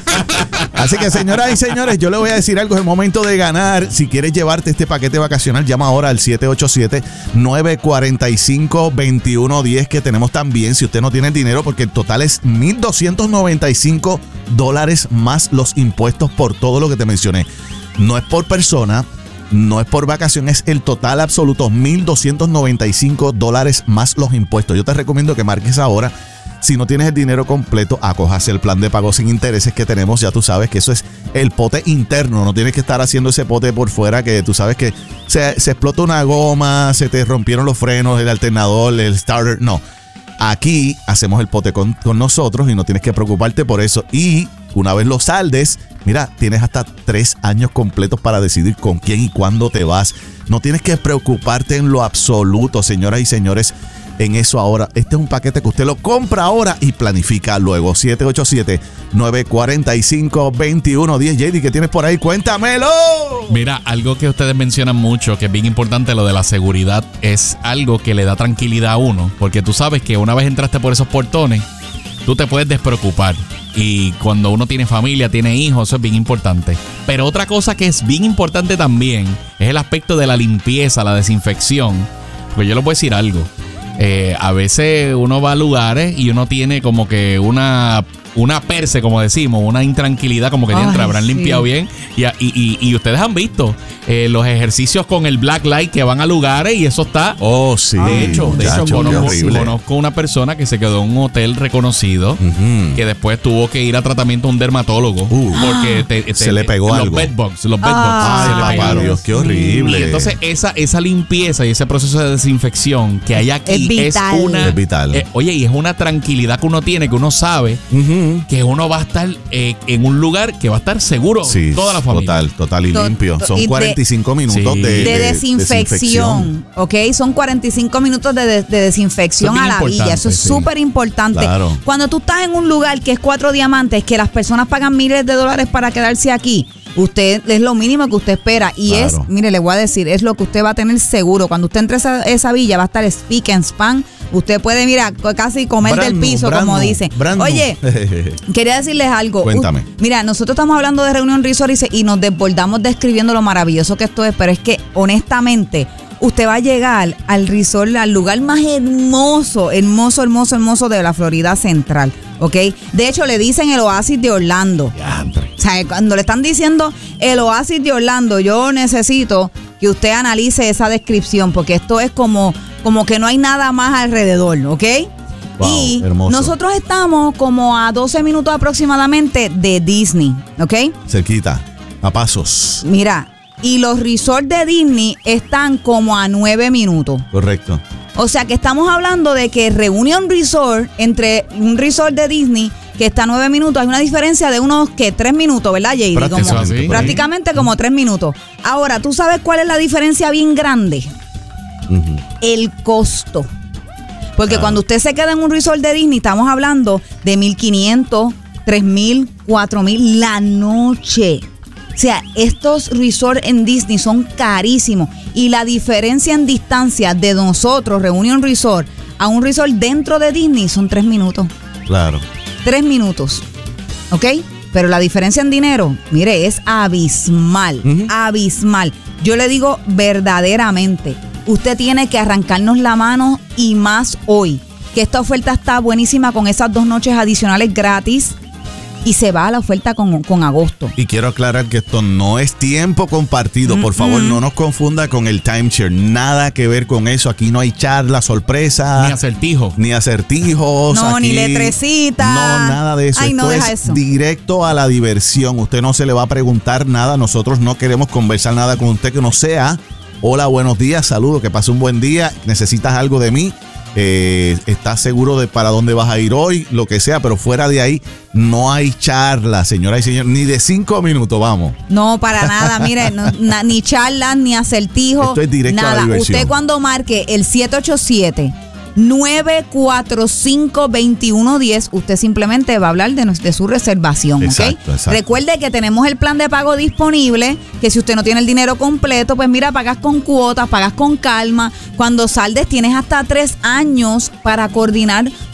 Así que, señoras y señores, yo le voy a decir algo, es el momento de ganar. Si quieres llevarte este paquete vacacional, llama ahora al siete ocho siete, nueve cuatro cinco, dos uno uno cero que tenemos también, si usted no tiene el dinero, porque el total es mil doscientos noventa y cinco dólares más los impuestos por todo lo que te mencioné. No es por persona, no es por vacación, es el total absoluto, mil doscientos noventa y cinco dólares más los impuestos. Yo te recomiendo que marques ahora. Si no tienes el dinero completo, acojas el plan de pago sin intereses que tenemos. Ya tú sabes que eso es el pote interno. No tienes que estar haciendo ese pote por fuera, que tú sabes que se, se explota una goma, se te rompieron los frenos, el alternador, el starter. No. Aquí hacemos el pote con, con nosotros y no tienes que preocuparte por eso. Y una vez lo saldes, mira, tienes hasta tres años completos para decidir con quién y cuándo te vas. No tienes que preocuparte en lo absoluto, señoras y señores. En eso ahora, este es un paquete que usted lo compra ahora y planifica luego. siete ocho siete, nueve cuatro cinco, dos uno uno cero. J D, ¿qué tienes por ahí? ¡Cuéntamelo! Mira, algo que ustedes mencionan mucho, que es bien importante, lo de la seguridad, es algo que le da tranquilidad a uno. Porque tú sabes que una vez entraste por esos portones, tú te puedes despreocupar. Y cuando uno tiene familia, tiene hijos, eso es bien importante. Pero otra cosa que es bien importante también es el aspecto de la limpieza, la desinfección. Porque yo les voy a decir algo. Eh, a veces uno va a lugares y uno tiene como que una, una perse, como decimos, una intranquilidad, como que Ay, dentro habrán sí. limpiado bien. Y, y, y, y ustedes han visto eh, los ejercicios con el black light que van a lugares y eso está. Oh, sí. De hecho, de hecho Chacho, conozco, qué horrible. conozco una persona que se quedó en un hotel reconocido, Ujú. que después tuvo que ir a tratamiento a un dermatólogo Uh. porque te- te- Se le pegó los algo. bedbugs, los bedbugs Ay, se le Ay, pegaron. papá Dios, qué horrible. Y entonces esa, esa limpieza y ese proceso de desinfección que hay aquí Es vital. una Es vital. eh, oye, y es una tranquilidad que uno tiene, que uno sabe Ujú. que uno va a estar eh, en un lugar que va a estar seguro Sí, toda la familia. total, total y To- limpio. to- Son y de- cuarenta y cinco minutos Sí. de, De, de desinfección, ¿ok? Son cuarenta y cinco minutos de, de- de desinfección Eso es a bien la villa. importante, Eso es sí. súper importante. Claro. Cuando tú estás en un lugar que es Cuatro Diamantes, que las personas pagan miles de dólares para quedarse aquí, usted es lo mínimo que usted espera. Y Claro. es, mire, le voy a decir, es lo que usted va a tener seguro. Cuando usted entre a esa, esa villa, va a estar speak and span. Usted puede, mira, casi comer Brand del new, piso, brand como new, dicen. brand new. Oye, quería decirles algo. Cuéntame. U- Mira, nosotros estamos hablando de Reunion Resort y, se- y nos desbordamos describiendo lo maravilloso que esto es, pero es que, honestamente, usted va a llegar al resort, al lugar más hermoso, hermoso, hermoso, hermoso de la Florida Central, ¿ok? De hecho, le dicen el oasis de Orlando. Diantre. O sea, cuando le están diciendo el oasis de Orlando, yo necesito que usted analice esa descripción, porque esto es como, como que no hay nada más alrededor, ¿ok? Wow, y hermoso. nosotros estamos como a doce minutos aproximadamente de Disney, ¿ok? Cerquita, a pasos. Mira, y los resorts de Disney están como a nueve minutos. Correcto. O sea que estamos hablando de que Reunion Resort, entre un resort de Disney que está a nueve minutos, hay una diferencia de unos que tres minutos, ¿verdad, J D? Como, Prácticamente, por ahí. prácticamente como tres minutos. Ahora, ¿tú sabes cuál es la diferencia bien grande? Ujú. El costo. Porque Claro. cuando usted se queda en un resort de Disney, estamos hablando de mil quinientos, tres mil, cuatro mil la noche. O sea, estos resorts en Disney son carísimos. Y la diferencia en distancia de nosotros, Reunion Resort, a un resort dentro de Disney son tres minutos. Claro. Tres minutos. ¿Ok? Pero la diferencia en dinero, mire, es abismal. Ujú. Abismal. Yo le digo verdaderamente, usted tiene que arrancarnos la mano y más hoy. Que esta oferta está buenísima con esas dos noches adicionales gratis. Y se va a la oferta con, con agosto. Y quiero aclarar que esto no es tiempo compartido. Por favor, no nos confunda con el timeshare. Nada que ver con eso. Aquí no hay charla, sorpresa. Ni acertijo. Ni acertijos. No, aquí, ni letrecita. No, nada de eso. Ay, no, Esto deja es eso. directo a la diversión. Usted no se le va a preguntar nada. Nosotros no queremos conversar nada con usted que no sea. Hola, buenos días, saludos, que pase un buen día. ¿Necesitas algo de mí? Eh, ¿Estás seguro de para dónde vas a ir hoy? Lo que sea, pero fuera de ahí no hay charla, señoras y señores, ni de cinco minutos, vamos. No, para nada, mire, no, na- ni charlas, ni acertijos, Esto es directo a la nada. diversión. Usted cuando marque el siete ocho siete, nueve cuatro cinco, dos uno uno cero, usted simplemente va a hablar de, nos- de su reservación, ¿ok? Exacto, exacto. Recuerde que tenemos el plan de pago disponible, que si usted no tiene el dinero completo, pues mira, pagas con cuotas, pagas con calma. Cuando saldes tienes hasta tres años para coordinar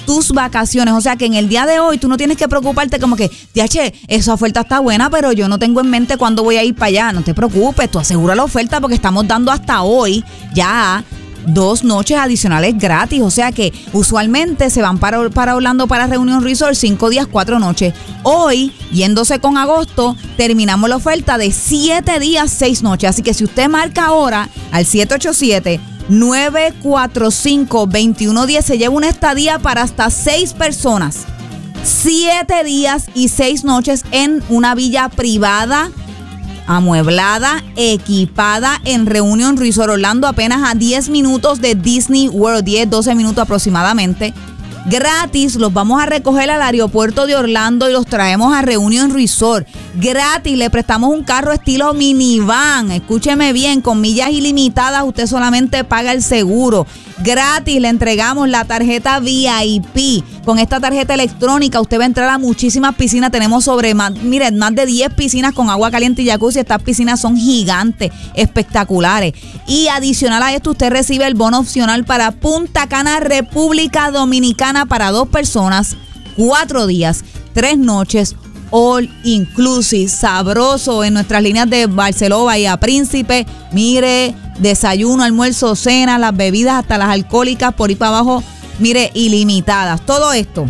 tus vacaciones. O sea que en el día de hoy tú no tienes que preocuparte como que, diache, esa oferta está buena, pero yo no tengo en mente cuándo voy a ir para allá. No te preocupes, tú asegura la oferta porque estamos dando hasta hoy ya dos noches adicionales gratis. O sea que usualmente se van para, para Orlando para Reunion Resort cinco días, cuatro noches. Hoy, yéndose con agosto, terminamos la oferta de siete días, seis noches. Así que si usted marca ahora al siete ocho siete, nueve cuatro cinco, dos uno uno cero, se lleva una estadía para hasta seis personas. Siete días y seis noches en una villa privada, amueblada, equipada en Reunion Resort Orlando, apenas a diez minutos de Disney World, diez, doce minutos aproximadamente. Gratis, los vamos a recoger al aeropuerto de Orlando y los traemos a Reunion Resort. Gratis, le prestamos un carro estilo minivan. Escúcheme bien, con millas ilimitadas, usted solamente paga el seguro. Gratis, le entregamos la tarjeta V I P. Con esta tarjeta electrónica usted va a entrar a muchísimas piscinas. Tenemos sobre, más, miren, más de diez piscinas con agua caliente y jacuzzi. Estas piscinas son gigantes, espectaculares. Y adicional a esto, usted recibe el bono opcional para Punta Cana, República Dominicana, para dos personas, cuatro días, tres noches, all inclusive, sabroso en nuestras líneas de Barceló, Bahía Príncipe. Mire, desayuno, almuerzo, cena, las bebidas hasta las alcohólicas, por ahí para abajo, mire, ilimitadas. Todo esto,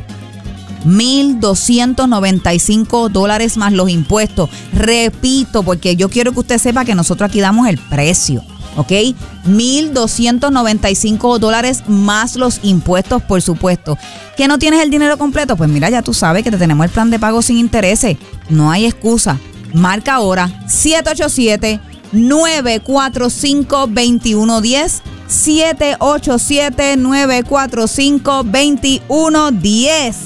mil doscientos noventa y cinco dólares más los impuestos. Repito, porque yo quiero que usted sepa que nosotros aquí damos el precio, ¿ok? mil doscientos noventa y cinco dólares más los impuestos, por supuesto. ¿Que no tienes el dinero completo? Pues mira, ya tú sabes que te tenemos el plan de pago sin intereses. No hay excusa. Marca ahora siete ocho siete, nueve cuatro cinco, dos uno uno cero. siete ocho siete, nueve cuatro cinco, dos uno uno cero.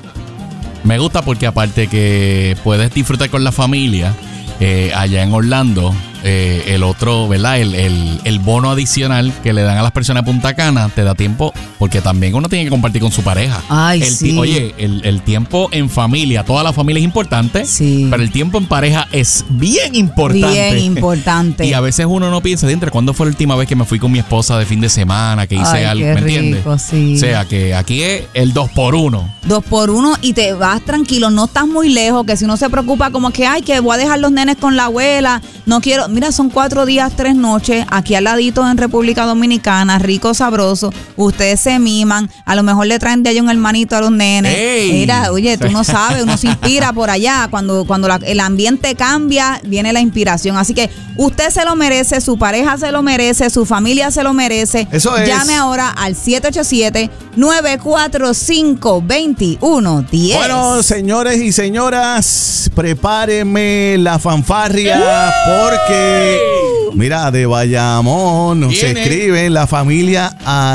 Me gusta porque aparte que puedes disfrutar con la familia eh, allá en Orlando, eh, el otro, ¿verdad? El, el, el bono adicional que le dan a las personas de Punta Cana te da tiempo, porque también uno tiene que compartir con su pareja. Ay, el sí. ti- Oye, el, el tiempo en familia, toda la familia es importante, Sí. pero el tiempo en pareja es bien importante. Bien importante. Y a veces uno no piensa, ¿entre cuándo fue la última vez que me fui con mi esposa de fin de semana, que hice Ay, algo? qué ¿Me entiendes? rico, sí. O sea, que aquí es el dos por uno. Dos por uno y te vas tranquilo, no estás muy lejos, que si uno se preocupa como que, ay, que voy a dejar los nenes con la abuela, no quiero, mira, son cuatro días, tres noches, aquí al ladito en República Dominicana, rico, sabroso, ustedes se miman, a lo mejor le traen de allá un hermanito a los nenes. ¡Ey! Mira, oye, tú no sabes, uno se inspira por allá, cuando, cuando la- el ambiente cambia, viene la inspiración, así que usted se lo merece, su pareja se lo merece, su familia se lo merece. Eso es. Llame ahora al siete ocho siete, nueve cuatro cinco, dos uno uno cero. Bueno, señores y señoras, prepárenme la fanfarria porque, mira, de Bayamón nos Viene. escribe la familia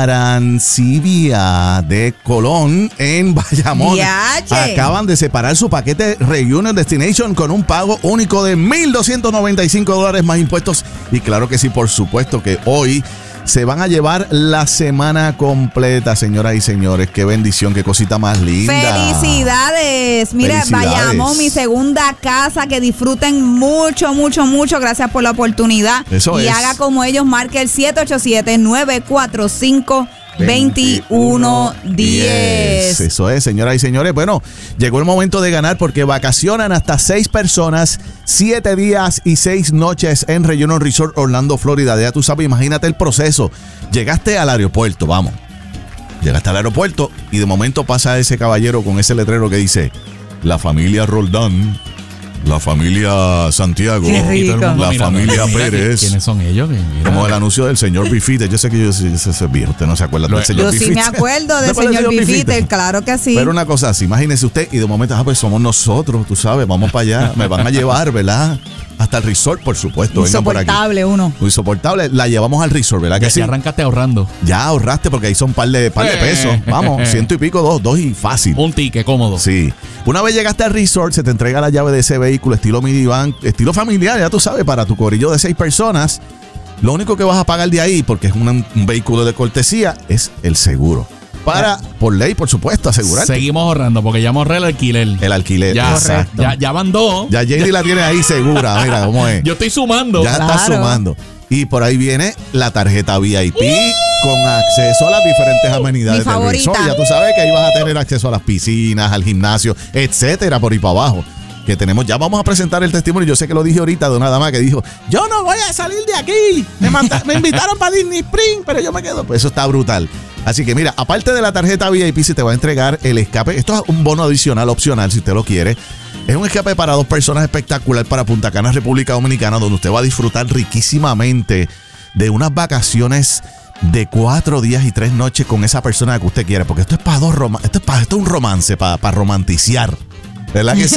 Arancibia de Colón en Bayamón. Yache. Acaban de separar su paquete Reunion Destination con un pago único de mil doscientos noventa y cinco dólares más impuestos. Y claro que sí, por supuesto que hoy se van a llevar la semana completa, señoras y señores. Qué bendición, qué cosita más linda. Felicidades. Mire, Felicidades. Bayamón, mi segunda casa, que disfruten mucho, mucho, mucho. Gracias por la oportunidad. Eso y es. haga como ellos, marque el siete ocho siete, nueve cuatro cinco, dos uno uno cero. Eso es, señoras y señores. Bueno, llegó el momento de ganar porque vacacionan hasta seis personas, siete días y seis noches en Reunion Resort Orlando, Florida. Ya tú sabes, imagínate el proceso. Llegaste al aeropuerto, vamos. Llegaste al aeropuerto y de momento pasa ese caballero con ese letrero que dice: la familia Roldán, la familia Santiago, Qué rico. Y todo el mundo la mirando. familia Mira, Pérez. ¿quiénes son ellos? Que mira. Como el anuncio del señor Bifite. Yo sé que yo ese ese viejo, usted no se acuerda Lo- del señor Yo Bifite. sí me acuerdo del ¿Se acuerda señor Bifite? Bifite, claro que sí. Pero una cosa así, imagínese usted y de momento, ah, pues somos nosotros, tú sabes, vamos para allá, me van a llevar, ¿verdad? Hasta el resort, por supuesto. Vengan por aquí. Insoportable uno. Insoportable, la llevamos al resort, ¿verdad que Ya, sí? ya arrancaste ahorrando. Ya ahorraste porque ahí son par de, par de Eh. pesos. Vamos, ciento y pico, dos, dos y fácil. Un ticket cómodo. Sí. Una vez llegaste al resort, se te entrega la llave de ese vehículo estilo minivan, estilo familiar, ya tú sabes, para tu corillo de seis personas. Lo único que vas a pagar de ahí, porque es un, un vehículo de cortesía, es el seguro. Para, por ley, por supuesto, asegurarte. Seguimos ahorrando porque ya ahorré el alquiler. El alquiler. Ya, Exacto. ya, ya van dos. Ya J D la tiene ahí segura, mira cómo es. Yo estoy sumando. Ya está Claro. sumando. Y por ahí viene la tarjeta V I P con acceso a las diferentes amenidades Mi del resort. favorita. Ya tú sabes que ahí vas a tener acceso a las piscinas, al gimnasio, etcétera, por ahí para abajo. Que tenemos, ya vamos a presentar el testimonio. Yo sé que lo dije ahorita de una dama que dijo: yo no voy a salir de aquí. Me, manda, me invitaron para Disney Spring, pero yo me quedo. Pues eso está brutal. Así que mira, aparte de la tarjeta V I P, se te va a entregar el escape. Esto es un bono adicional opcional si usted lo quiere. Es un escape para dos personas espectacular para Punta Cana, República Dominicana, donde usted va a disfrutar riquísimamente de unas vacaciones de cuatro días y tres noches con esa persona que usted quiere. Porque esto es para dos rom- esto es para esto es un romance, para, para romanticiar. ¿Verdad que sí?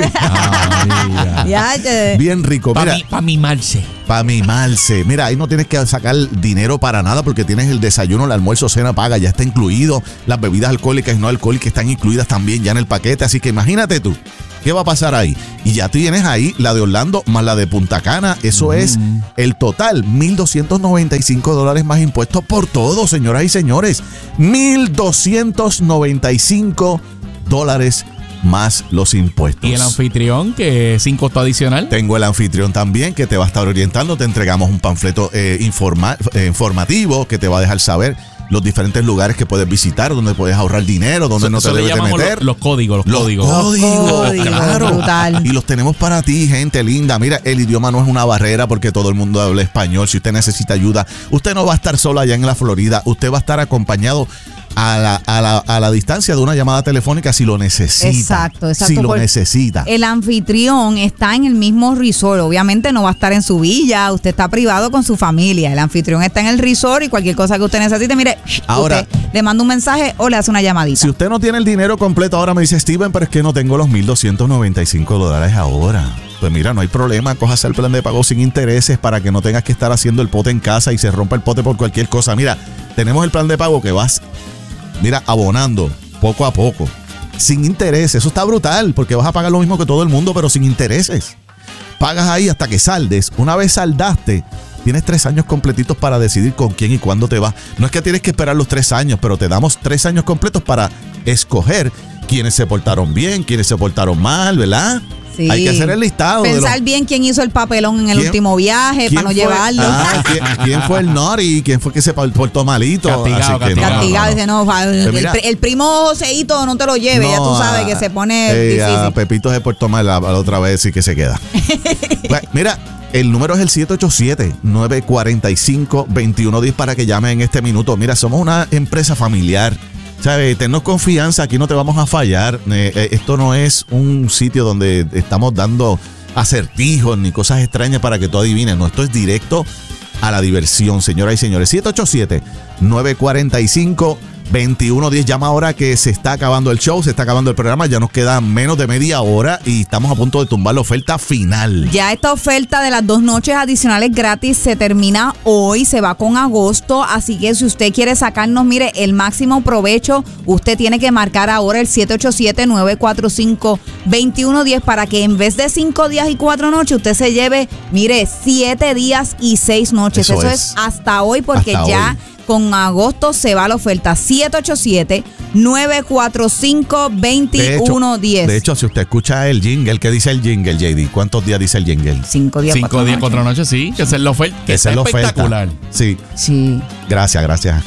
Ah, Ya, ya. Bien rico. Para Mira, mi, pa mimarse. para mimarse. Mira, ahí no tienes que sacar dinero para nada porque tienes el desayuno, el almuerzo, cena paga, ya está incluido. Las bebidas alcohólicas y no alcohólicas están incluidas también ya en el paquete. Así que imagínate tú, ¿qué va a pasar ahí? Y ya tienes ahí la de Orlando más la de Punta Cana. Eso Mm. es el total, mil doscientos noventa y cinco dólares más impuestos por todo, señoras y señores. mil doscientos noventa y cinco dólares más los impuestos. Y el anfitrión, que es sin costo adicional. Tengo el anfitrión también que te va a estar orientando. Te entregamos un panfleto eh, informa- eh, informativo que te va a dejar saber los diferentes lugares que puedes visitar, donde puedes ahorrar dinero, donde Eso- no te eso le debes de llamamos meter. Los, los códigos, los, Los códigos. códigos, Códigos, claro. brutal. Y los tenemos para ti, gente linda. Mira, el idioma no es una barrera porque todo el mundo habla español. Si usted necesita ayuda, usted no va a estar solo allá en la Florida. Usted va a estar acompañado a la, a la, a la distancia de una llamada telefónica si lo necesita. Exacto, exacto. Si lo Por- necesita. El anfitrión está en el mismo resort. Obviamente no va a estar en su villa. Usted está privado con su familia. El anfitrión está en el resort y cualquier cosa que usted necesite, mire, Ahora- usted le manda un mensaje o le hace una llamadita. Si usted no tiene el dinero completo ahora, me dice Steven, pero es que no tengo los mil doscientos noventa y cinco dólares ahora. Pues mira, no hay problema, cójase el plan de pago sin intereses para que no tengas que estar haciendo el pote en casa y se rompa el pote por cualquier cosa. Mira, tenemos el plan de pago que vas, mira, abonando poco a poco, sin intereses. Eso está brutal porque vas a pagar lo mismo que todo el mundo, pero sin intereses. Pagas ahí hasta que saldes. Una vez saldaste, tienes tres años completitos para decidir con quién y cuándo te vas. No es que tienes que esperar los tres años, pero te damos tres años completos para escoger quiénes se portaron bien, quiénes se portaron mal, ¿verdad? Sí. Hay que hacer el listado. de Pensar los- bien quién hizo el papelón en el ¿Quién- último viaje ¿quién para no fue- llevarlo. Ah, ¿quién, quién fue el naughty? ¿Quién fue que se portó malito? Castigado, Así que castigado. Castigado, dice, no, fa- el, mira- pri- el primo Joseito no te lo lleve, ya tú No, sabes a- que se pone eh, difícil. A Pepito se portó mal la, la otra vez y que se queda. Pues, mira, el número es el siete ocho siete, nueve cuatro cinco, dos uno uno cero para que llame en este minuto. Mira, somos una empresa familiar. ¿Sabes? Tennos confianza, aquí no te vamos a fallar. Eh, eh, esto no es un sitio donde estamos dando acertijos ni cosas extrañas para que tú adivines. No, esto es directo a la diversión, señoras y señores. siete ocho siete, nueve cuatro cinco, dos uno uno cero. Llama ahora que se está acabando el show, se está acabando el programa. Ya nos queda menos de media hora y estamos a punto de tumbar la oferta final. Ya esta oferta de las dos noches adicionales gratis se termina hoy, se va con agosto, así que si usted quiere sacarnos, mire, el máximo provecho, usted tiene que marcar ahora el siete ocho siete, nueve cuatro cinco, dos uno uno cero para que en vez de cinco días y cuatro noches, usted se lleve, mire, siete días y seis noches. Eso Eso, es. es hasta hoy porque Hasta ya... hoy. Con agosto se va la oferta siete ocho siete, nueve cuatro cinco, dos uno uno cero. De hecho, si usted escucha el jingle, ¿qué dice el jingle, J D? ¿Cuántos días dice el jingle? Cinco días, Cinco cuatro días, noches. cuatro noches, sí. Que esa es la oferta. Que Esa está es la oferta. espectacular. Sí, Sí. gracias, gracias.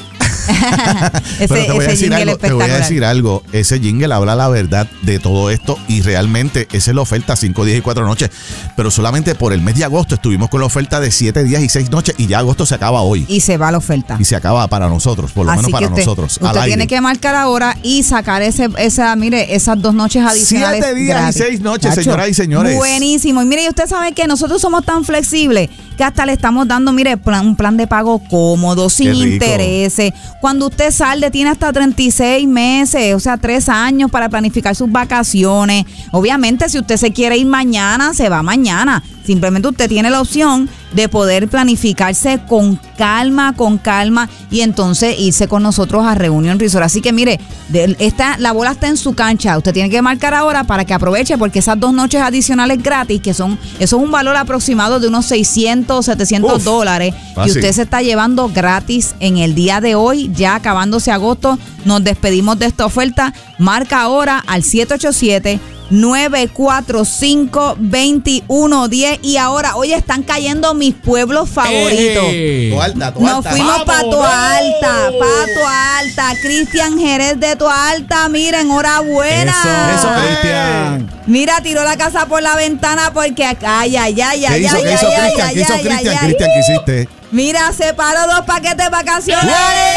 ese Pero te voy, a ese decir jingle algo, te voy a espectacular. decir algo. Ese jingle habla la verdad de todo esto y realmente esa es la oferta, cinco días y cuatro noches. Pero solamente por el mes de agosto estuvimos con la oferta de siete días y seis noches y ya agosto se acaba hoy. Y se va la oferta. Y se acaba para nosotros, por lo Así menos para que usted, nosotros. usted al aire. tiene que marcar ahora y sacar ese, esa, mire, esas dos noches adicionales. Siete días y gratis. seis noches, Chacho, señoras y señores. Buenísimo. Y mire, y usted sabe que nosotros somos tan flexibles que hasta le estamos dando, mire, plan- un plan de pago cómodo, sin Qué rico. intereses. Cuando usted salde, tiene hasta treinta y seis meses, o sea, tres años para planificar sus vacaciones. Obviamente, si usted se quiere ir mañana, se va mañana. Simplemente usted tiene la opción de poder planificarse con calma, con calma y entonces irse con nosotros a Reunion Resort. Así que mire, de, esta, la bola está en su cancha. Usted tiene que marcar ahora para que aproveche porque esas dos noches adicionales gratis, que son, eso es un valor aproximado de unos seiscientos, setecientos Uf, dólares fácil. y usted se está llevando gratis en el día de hoy, ya acabándose agosto. Nos despedimos de esta oferta. Marca ahora al siete ocho siete, nueve cuatro cinco, dos uno uno cero. Y ahora, oye, están cayendo mis pueblos favoritos. Eh. Toalta, toalta. Nos fuimos para Toalta, para Toalta. Cristian Jerez de Toalta, mira, enhorabuena. Eso, eso, Eh. Cristian. Mira, tiró la casa por la ventana porque, ay, ay, ay, ay, ¿Qué ay, hizo, ay, qué hizo ay, Cristian? ay, ¿Qué hizo ay, Cristian? ay, ay. Cristian, ¿qué hiciste? Mira, separó dos paquetes vacacionales.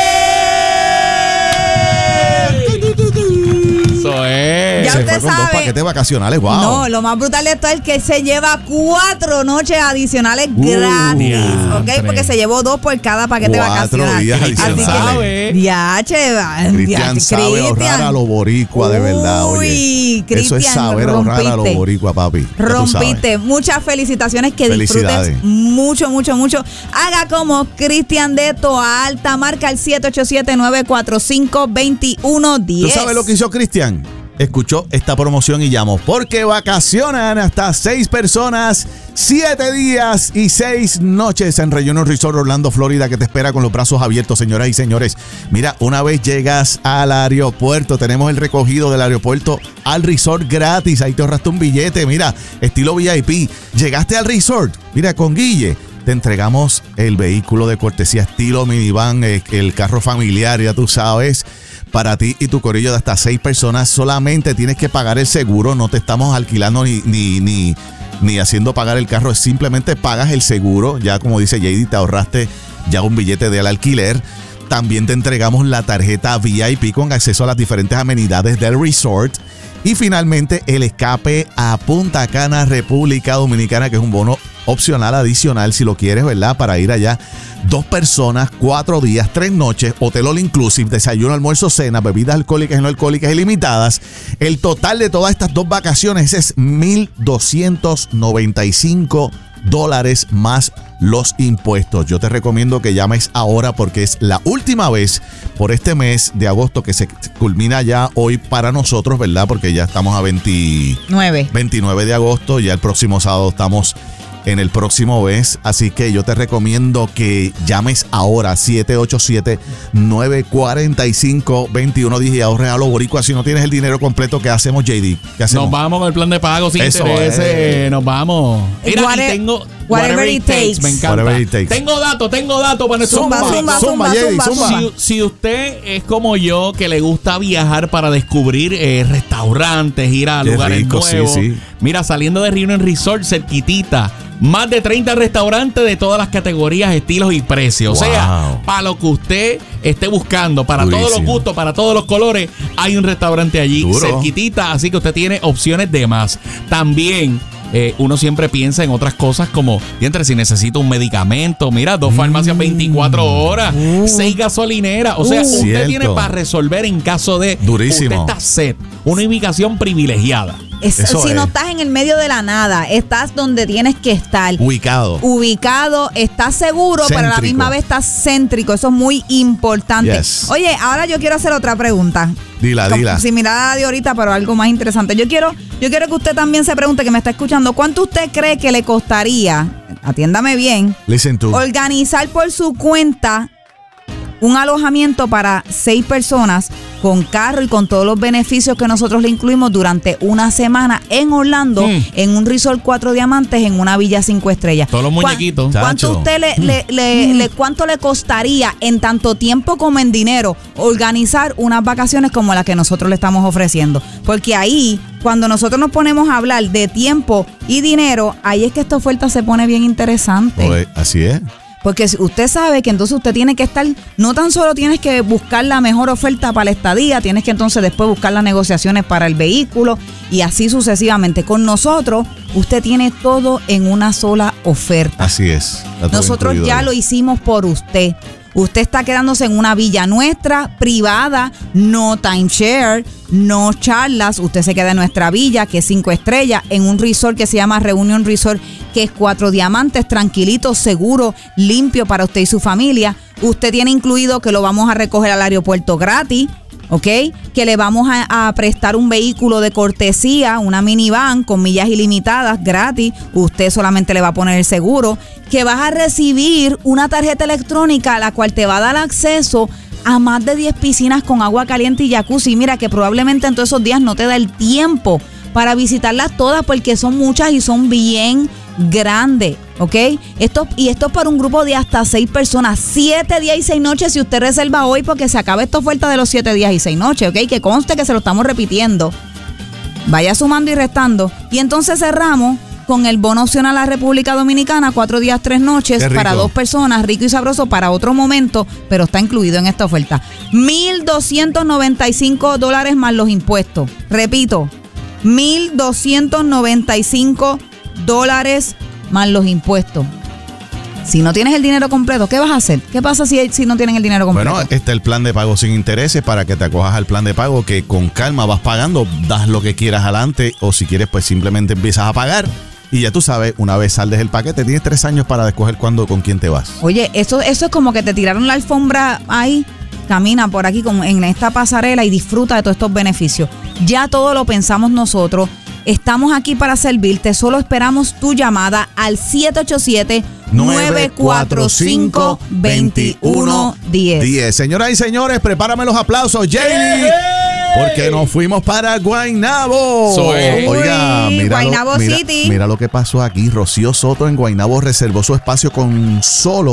Eso es. Ya Se usted fue con dos sabe. paquetes vacacionales, wow. No, lo más brutal de esto es que se lleva cuatro noches adicionales Uh, gratis, diantre. ¿ok? Porque se llevó dos por cada paquete Cuatro vacacional. días Así adicionales. sabe. que, diache, va, Cristian diache, sabe ahorrar Cristian. a los boricuas, de verdad, oye. Uy, Eso es Cristian, saber ahorrar a los rompiste. boricuas, papi. Ya tú sabes. Rompiste. Muchas felicitaciones, que Felicidades. disfrutes mucho, mucho, mucho. Haga como Cristian de Toalta. Marca el siete ocho siete, nueve cuatro cinco, dos uno uno ¿Tú cero. sabes lo que hizo Cristian? Escuchó esta promoción y llamó. Porque vacacionan hasta seis personas, siete días y seis noches en Reunion Resort Orlando, Florida, que te espera con los brazos abiertos, señoras y señores. Mira, una vez llegas al aeropuerto, tenemos el recogido del aeropuerto al resort gratis. Ahí te ahorraste un billete, mira, estilo V I P. Llegaste al resort, mira, con Guille. Te entregamos el vehículo de cortesía estilo minivan, eh, el carro familiar, ya tú sabes, para ti y tu corillo de hasta seis personas. Solamente tienes que pagar el seguro, no te estamos alquilando ni, ni, ni, ni haciendo pagar el carro, simplemente pagas el seguro. Ya como dice J D, te ahorraste ya un billete del alquiler. También te entregamos la tarjeta V I P con acceso a las diferentes amenidades del resort. Y finalmente el escape a Punta Cana, República Dominicana, que es un bono opcional adicional si lo quieres, ¿verdad? Para ir allá. Dos personas, cuatro días, tres noches, hotel all inclusive, desayuno, almuerzo, cena, bebidas alcohólicas y no alcohólicas ilimitadas. El total de todas estas dos vacaciones es mil doscientos noventa y cinco dólares más los impuestos. Yo te recomiendo que llames ahora porque es la última vez por este mes de agosto que se culmina ya hoy para nosotros, ¿verdad? Porque ya estamos a Nueve. veintinueve de agosto, ya el próximo sábado estamos en el próximo mes, así que yo te recomiendo que llames ahora siete ocho siete, nueve cuatro cinco, dos uno uno cero y ahorres a los boricuas. Si no tienes el dinero completo, ¿qué hacemos, J D? ¿Qué hacemos? Nos vamos con el plan de pago sin Eso intereses. es. Nos vamos. Mira, Whatever- y tengo whatever it takes. Me encanta. Whatever it takes. Tengo datos, tengo datos para nuestro Zumba, público. zumba, Zumba, zumba, Jay, zumba, zumba. zumba. Si, si usted es como yo, que le gusta viajar para descubrir eh, restaurantes, ir a Qué lugares rico, sí, nuevos. sí. Mira, saliendo de Reunion Resort, cerquitita, más de treinta restaurantes de todas las categorías, estilos y precios. Wow. O sea, para lo que usted esté buscando, para todos los Durísimo. gustos, para todos los colores, hay un restaurante allí, Duro. cerquitita, así que usted tiene opciones de más. También eh, uno siempre piensa en otras cosas como, entre si necesita un medicamento, mira, dos farmacias veinticuatro horas, seis gasolineras. O sea, Uh. usted Cierto. tiene para resolver en caso de Durísimo. usted está set, una ubicación privilegiada. Es- Eso si es. no estás en el medio de la nada, estás donde tienes que estar. Ubicado. Ubicado, estás seguro, pero a la Céntrico. misma vez estás céntrico. Eso es muy importante. Yes. Oye, ahora yo quiero hacer otra pregunta. Dila, Como dila. similar de ahorita, pero algo más interesante. Yo quiero, yo quiero que usted también se pregunte, que me está escuchando, ¿cuánto usted cree que le costaría, atiéndame bien, Listen to. organizar por su cuenta un alojamiento para seis personas con carro y con todos los beneficios que nosotros le incluimos durante una semana en Orlando, Mm. en un resort cuatro diamantes, en una villa cinco estrellas? Todos los ¿Cuá- muñequitos. ¿Cuánto Chacho. usted le, le- le- le- cuánto le costaría en tanto tiempo como en dinero organizar unas vacaciones como las que nosotros le estamos ofreciendo? Porque ahí, cuando nosotros nos ponemos a hablar de tiempo y dinero, ahí es que esta oferta se pone bien interesante. Pues, así es. Porque si usted sabe que entonces usted tiene que estar, no tan solo tienes que buscar la mejor oferta para la estadía, tienes que entonces después buscar las negociaciones para el vehículo y así sucesivamente. Con nosotros, usted tiene todo en una sola oferta. Así es. Está todo Nosotros incluido ya ahí. lo hicimos por usted. Usted está quedándose en una villa nuestra, privada, no timeshare, no charlas. Usted se queda en nuestra villa, que es cinco estrellas, en un resort que se llama Reunion Resort, que es cuatro diamantes, tranquilito, seguro, limpio para usted y su familia. Usted tiene incluido que lo vamos a recoger al aeropuerto gratis, ¿ok? Que le vamos a, a prestar un vehículo de cortesía, una minivan con millas ilimitadas gratis. Usted solamente le va a poner el seguro. Que vas a recibir una tarjeta electrónica, la cual te va a dar acceso a más de diez piscinas con agua caliente y jacuzzi. Mira que probablemente en todos esos días no te da el tiempo para visitarlas todas porque son muchas y son bien grandes, ¿ok? Esto, y esto es para un grupo de hasta seis personas, siete días y seis noches si usted reserva hoy porque se acaba esta oferta de los siete días y seis noches, ¿ok? Que conste que se lo estamos repitiendo. Vaya sumando y restando. Y entonces cerramos con el bono opcional a la República Dominicana, cuatro días, tres noches para dos personas, rico y sabroso para otro momento, pero está incluido en esta oferta. mil doscientos noventa y cinco dólares más los impuestos. Repito, mil doscientos noventa y cinco dólares más los impuestos. Si no tienes el dinero completo, ¿qué vas a hacer? ¿Qué pasa si, si no tienen el dinero completo? Bueno, está el plan de pago sin intereses para que te acojas al plan de pago que con calma vas pagando, das lo que quieras adelante o si quieres pues simplemente empiezas a pagar. Y ya tú sabes, una vez saldes el paquete, tienes tres años para escoger cuándo, con quién te vas. Oye, eso, eso es como que te tiraron la alfombra ahí, camina por aquí con, en esta pasarela y disfruta de todos estos beneficios. Ya todo lo pensamos nosotros. Estamos aquí para servirte. Solo esperamos tu llamada al siete ocho siete, nueve cuatro cinco, dos uno uno cero. Señoras y señores, prepárame los aplausos, Jamie. Porque nos fuimos para Guaynabo. Soy. Oiga, mira, Guaynabo lo, mira, City. mira lo que pasó aquí. Rocío Soto en Guaynabo reservó su espacio con solo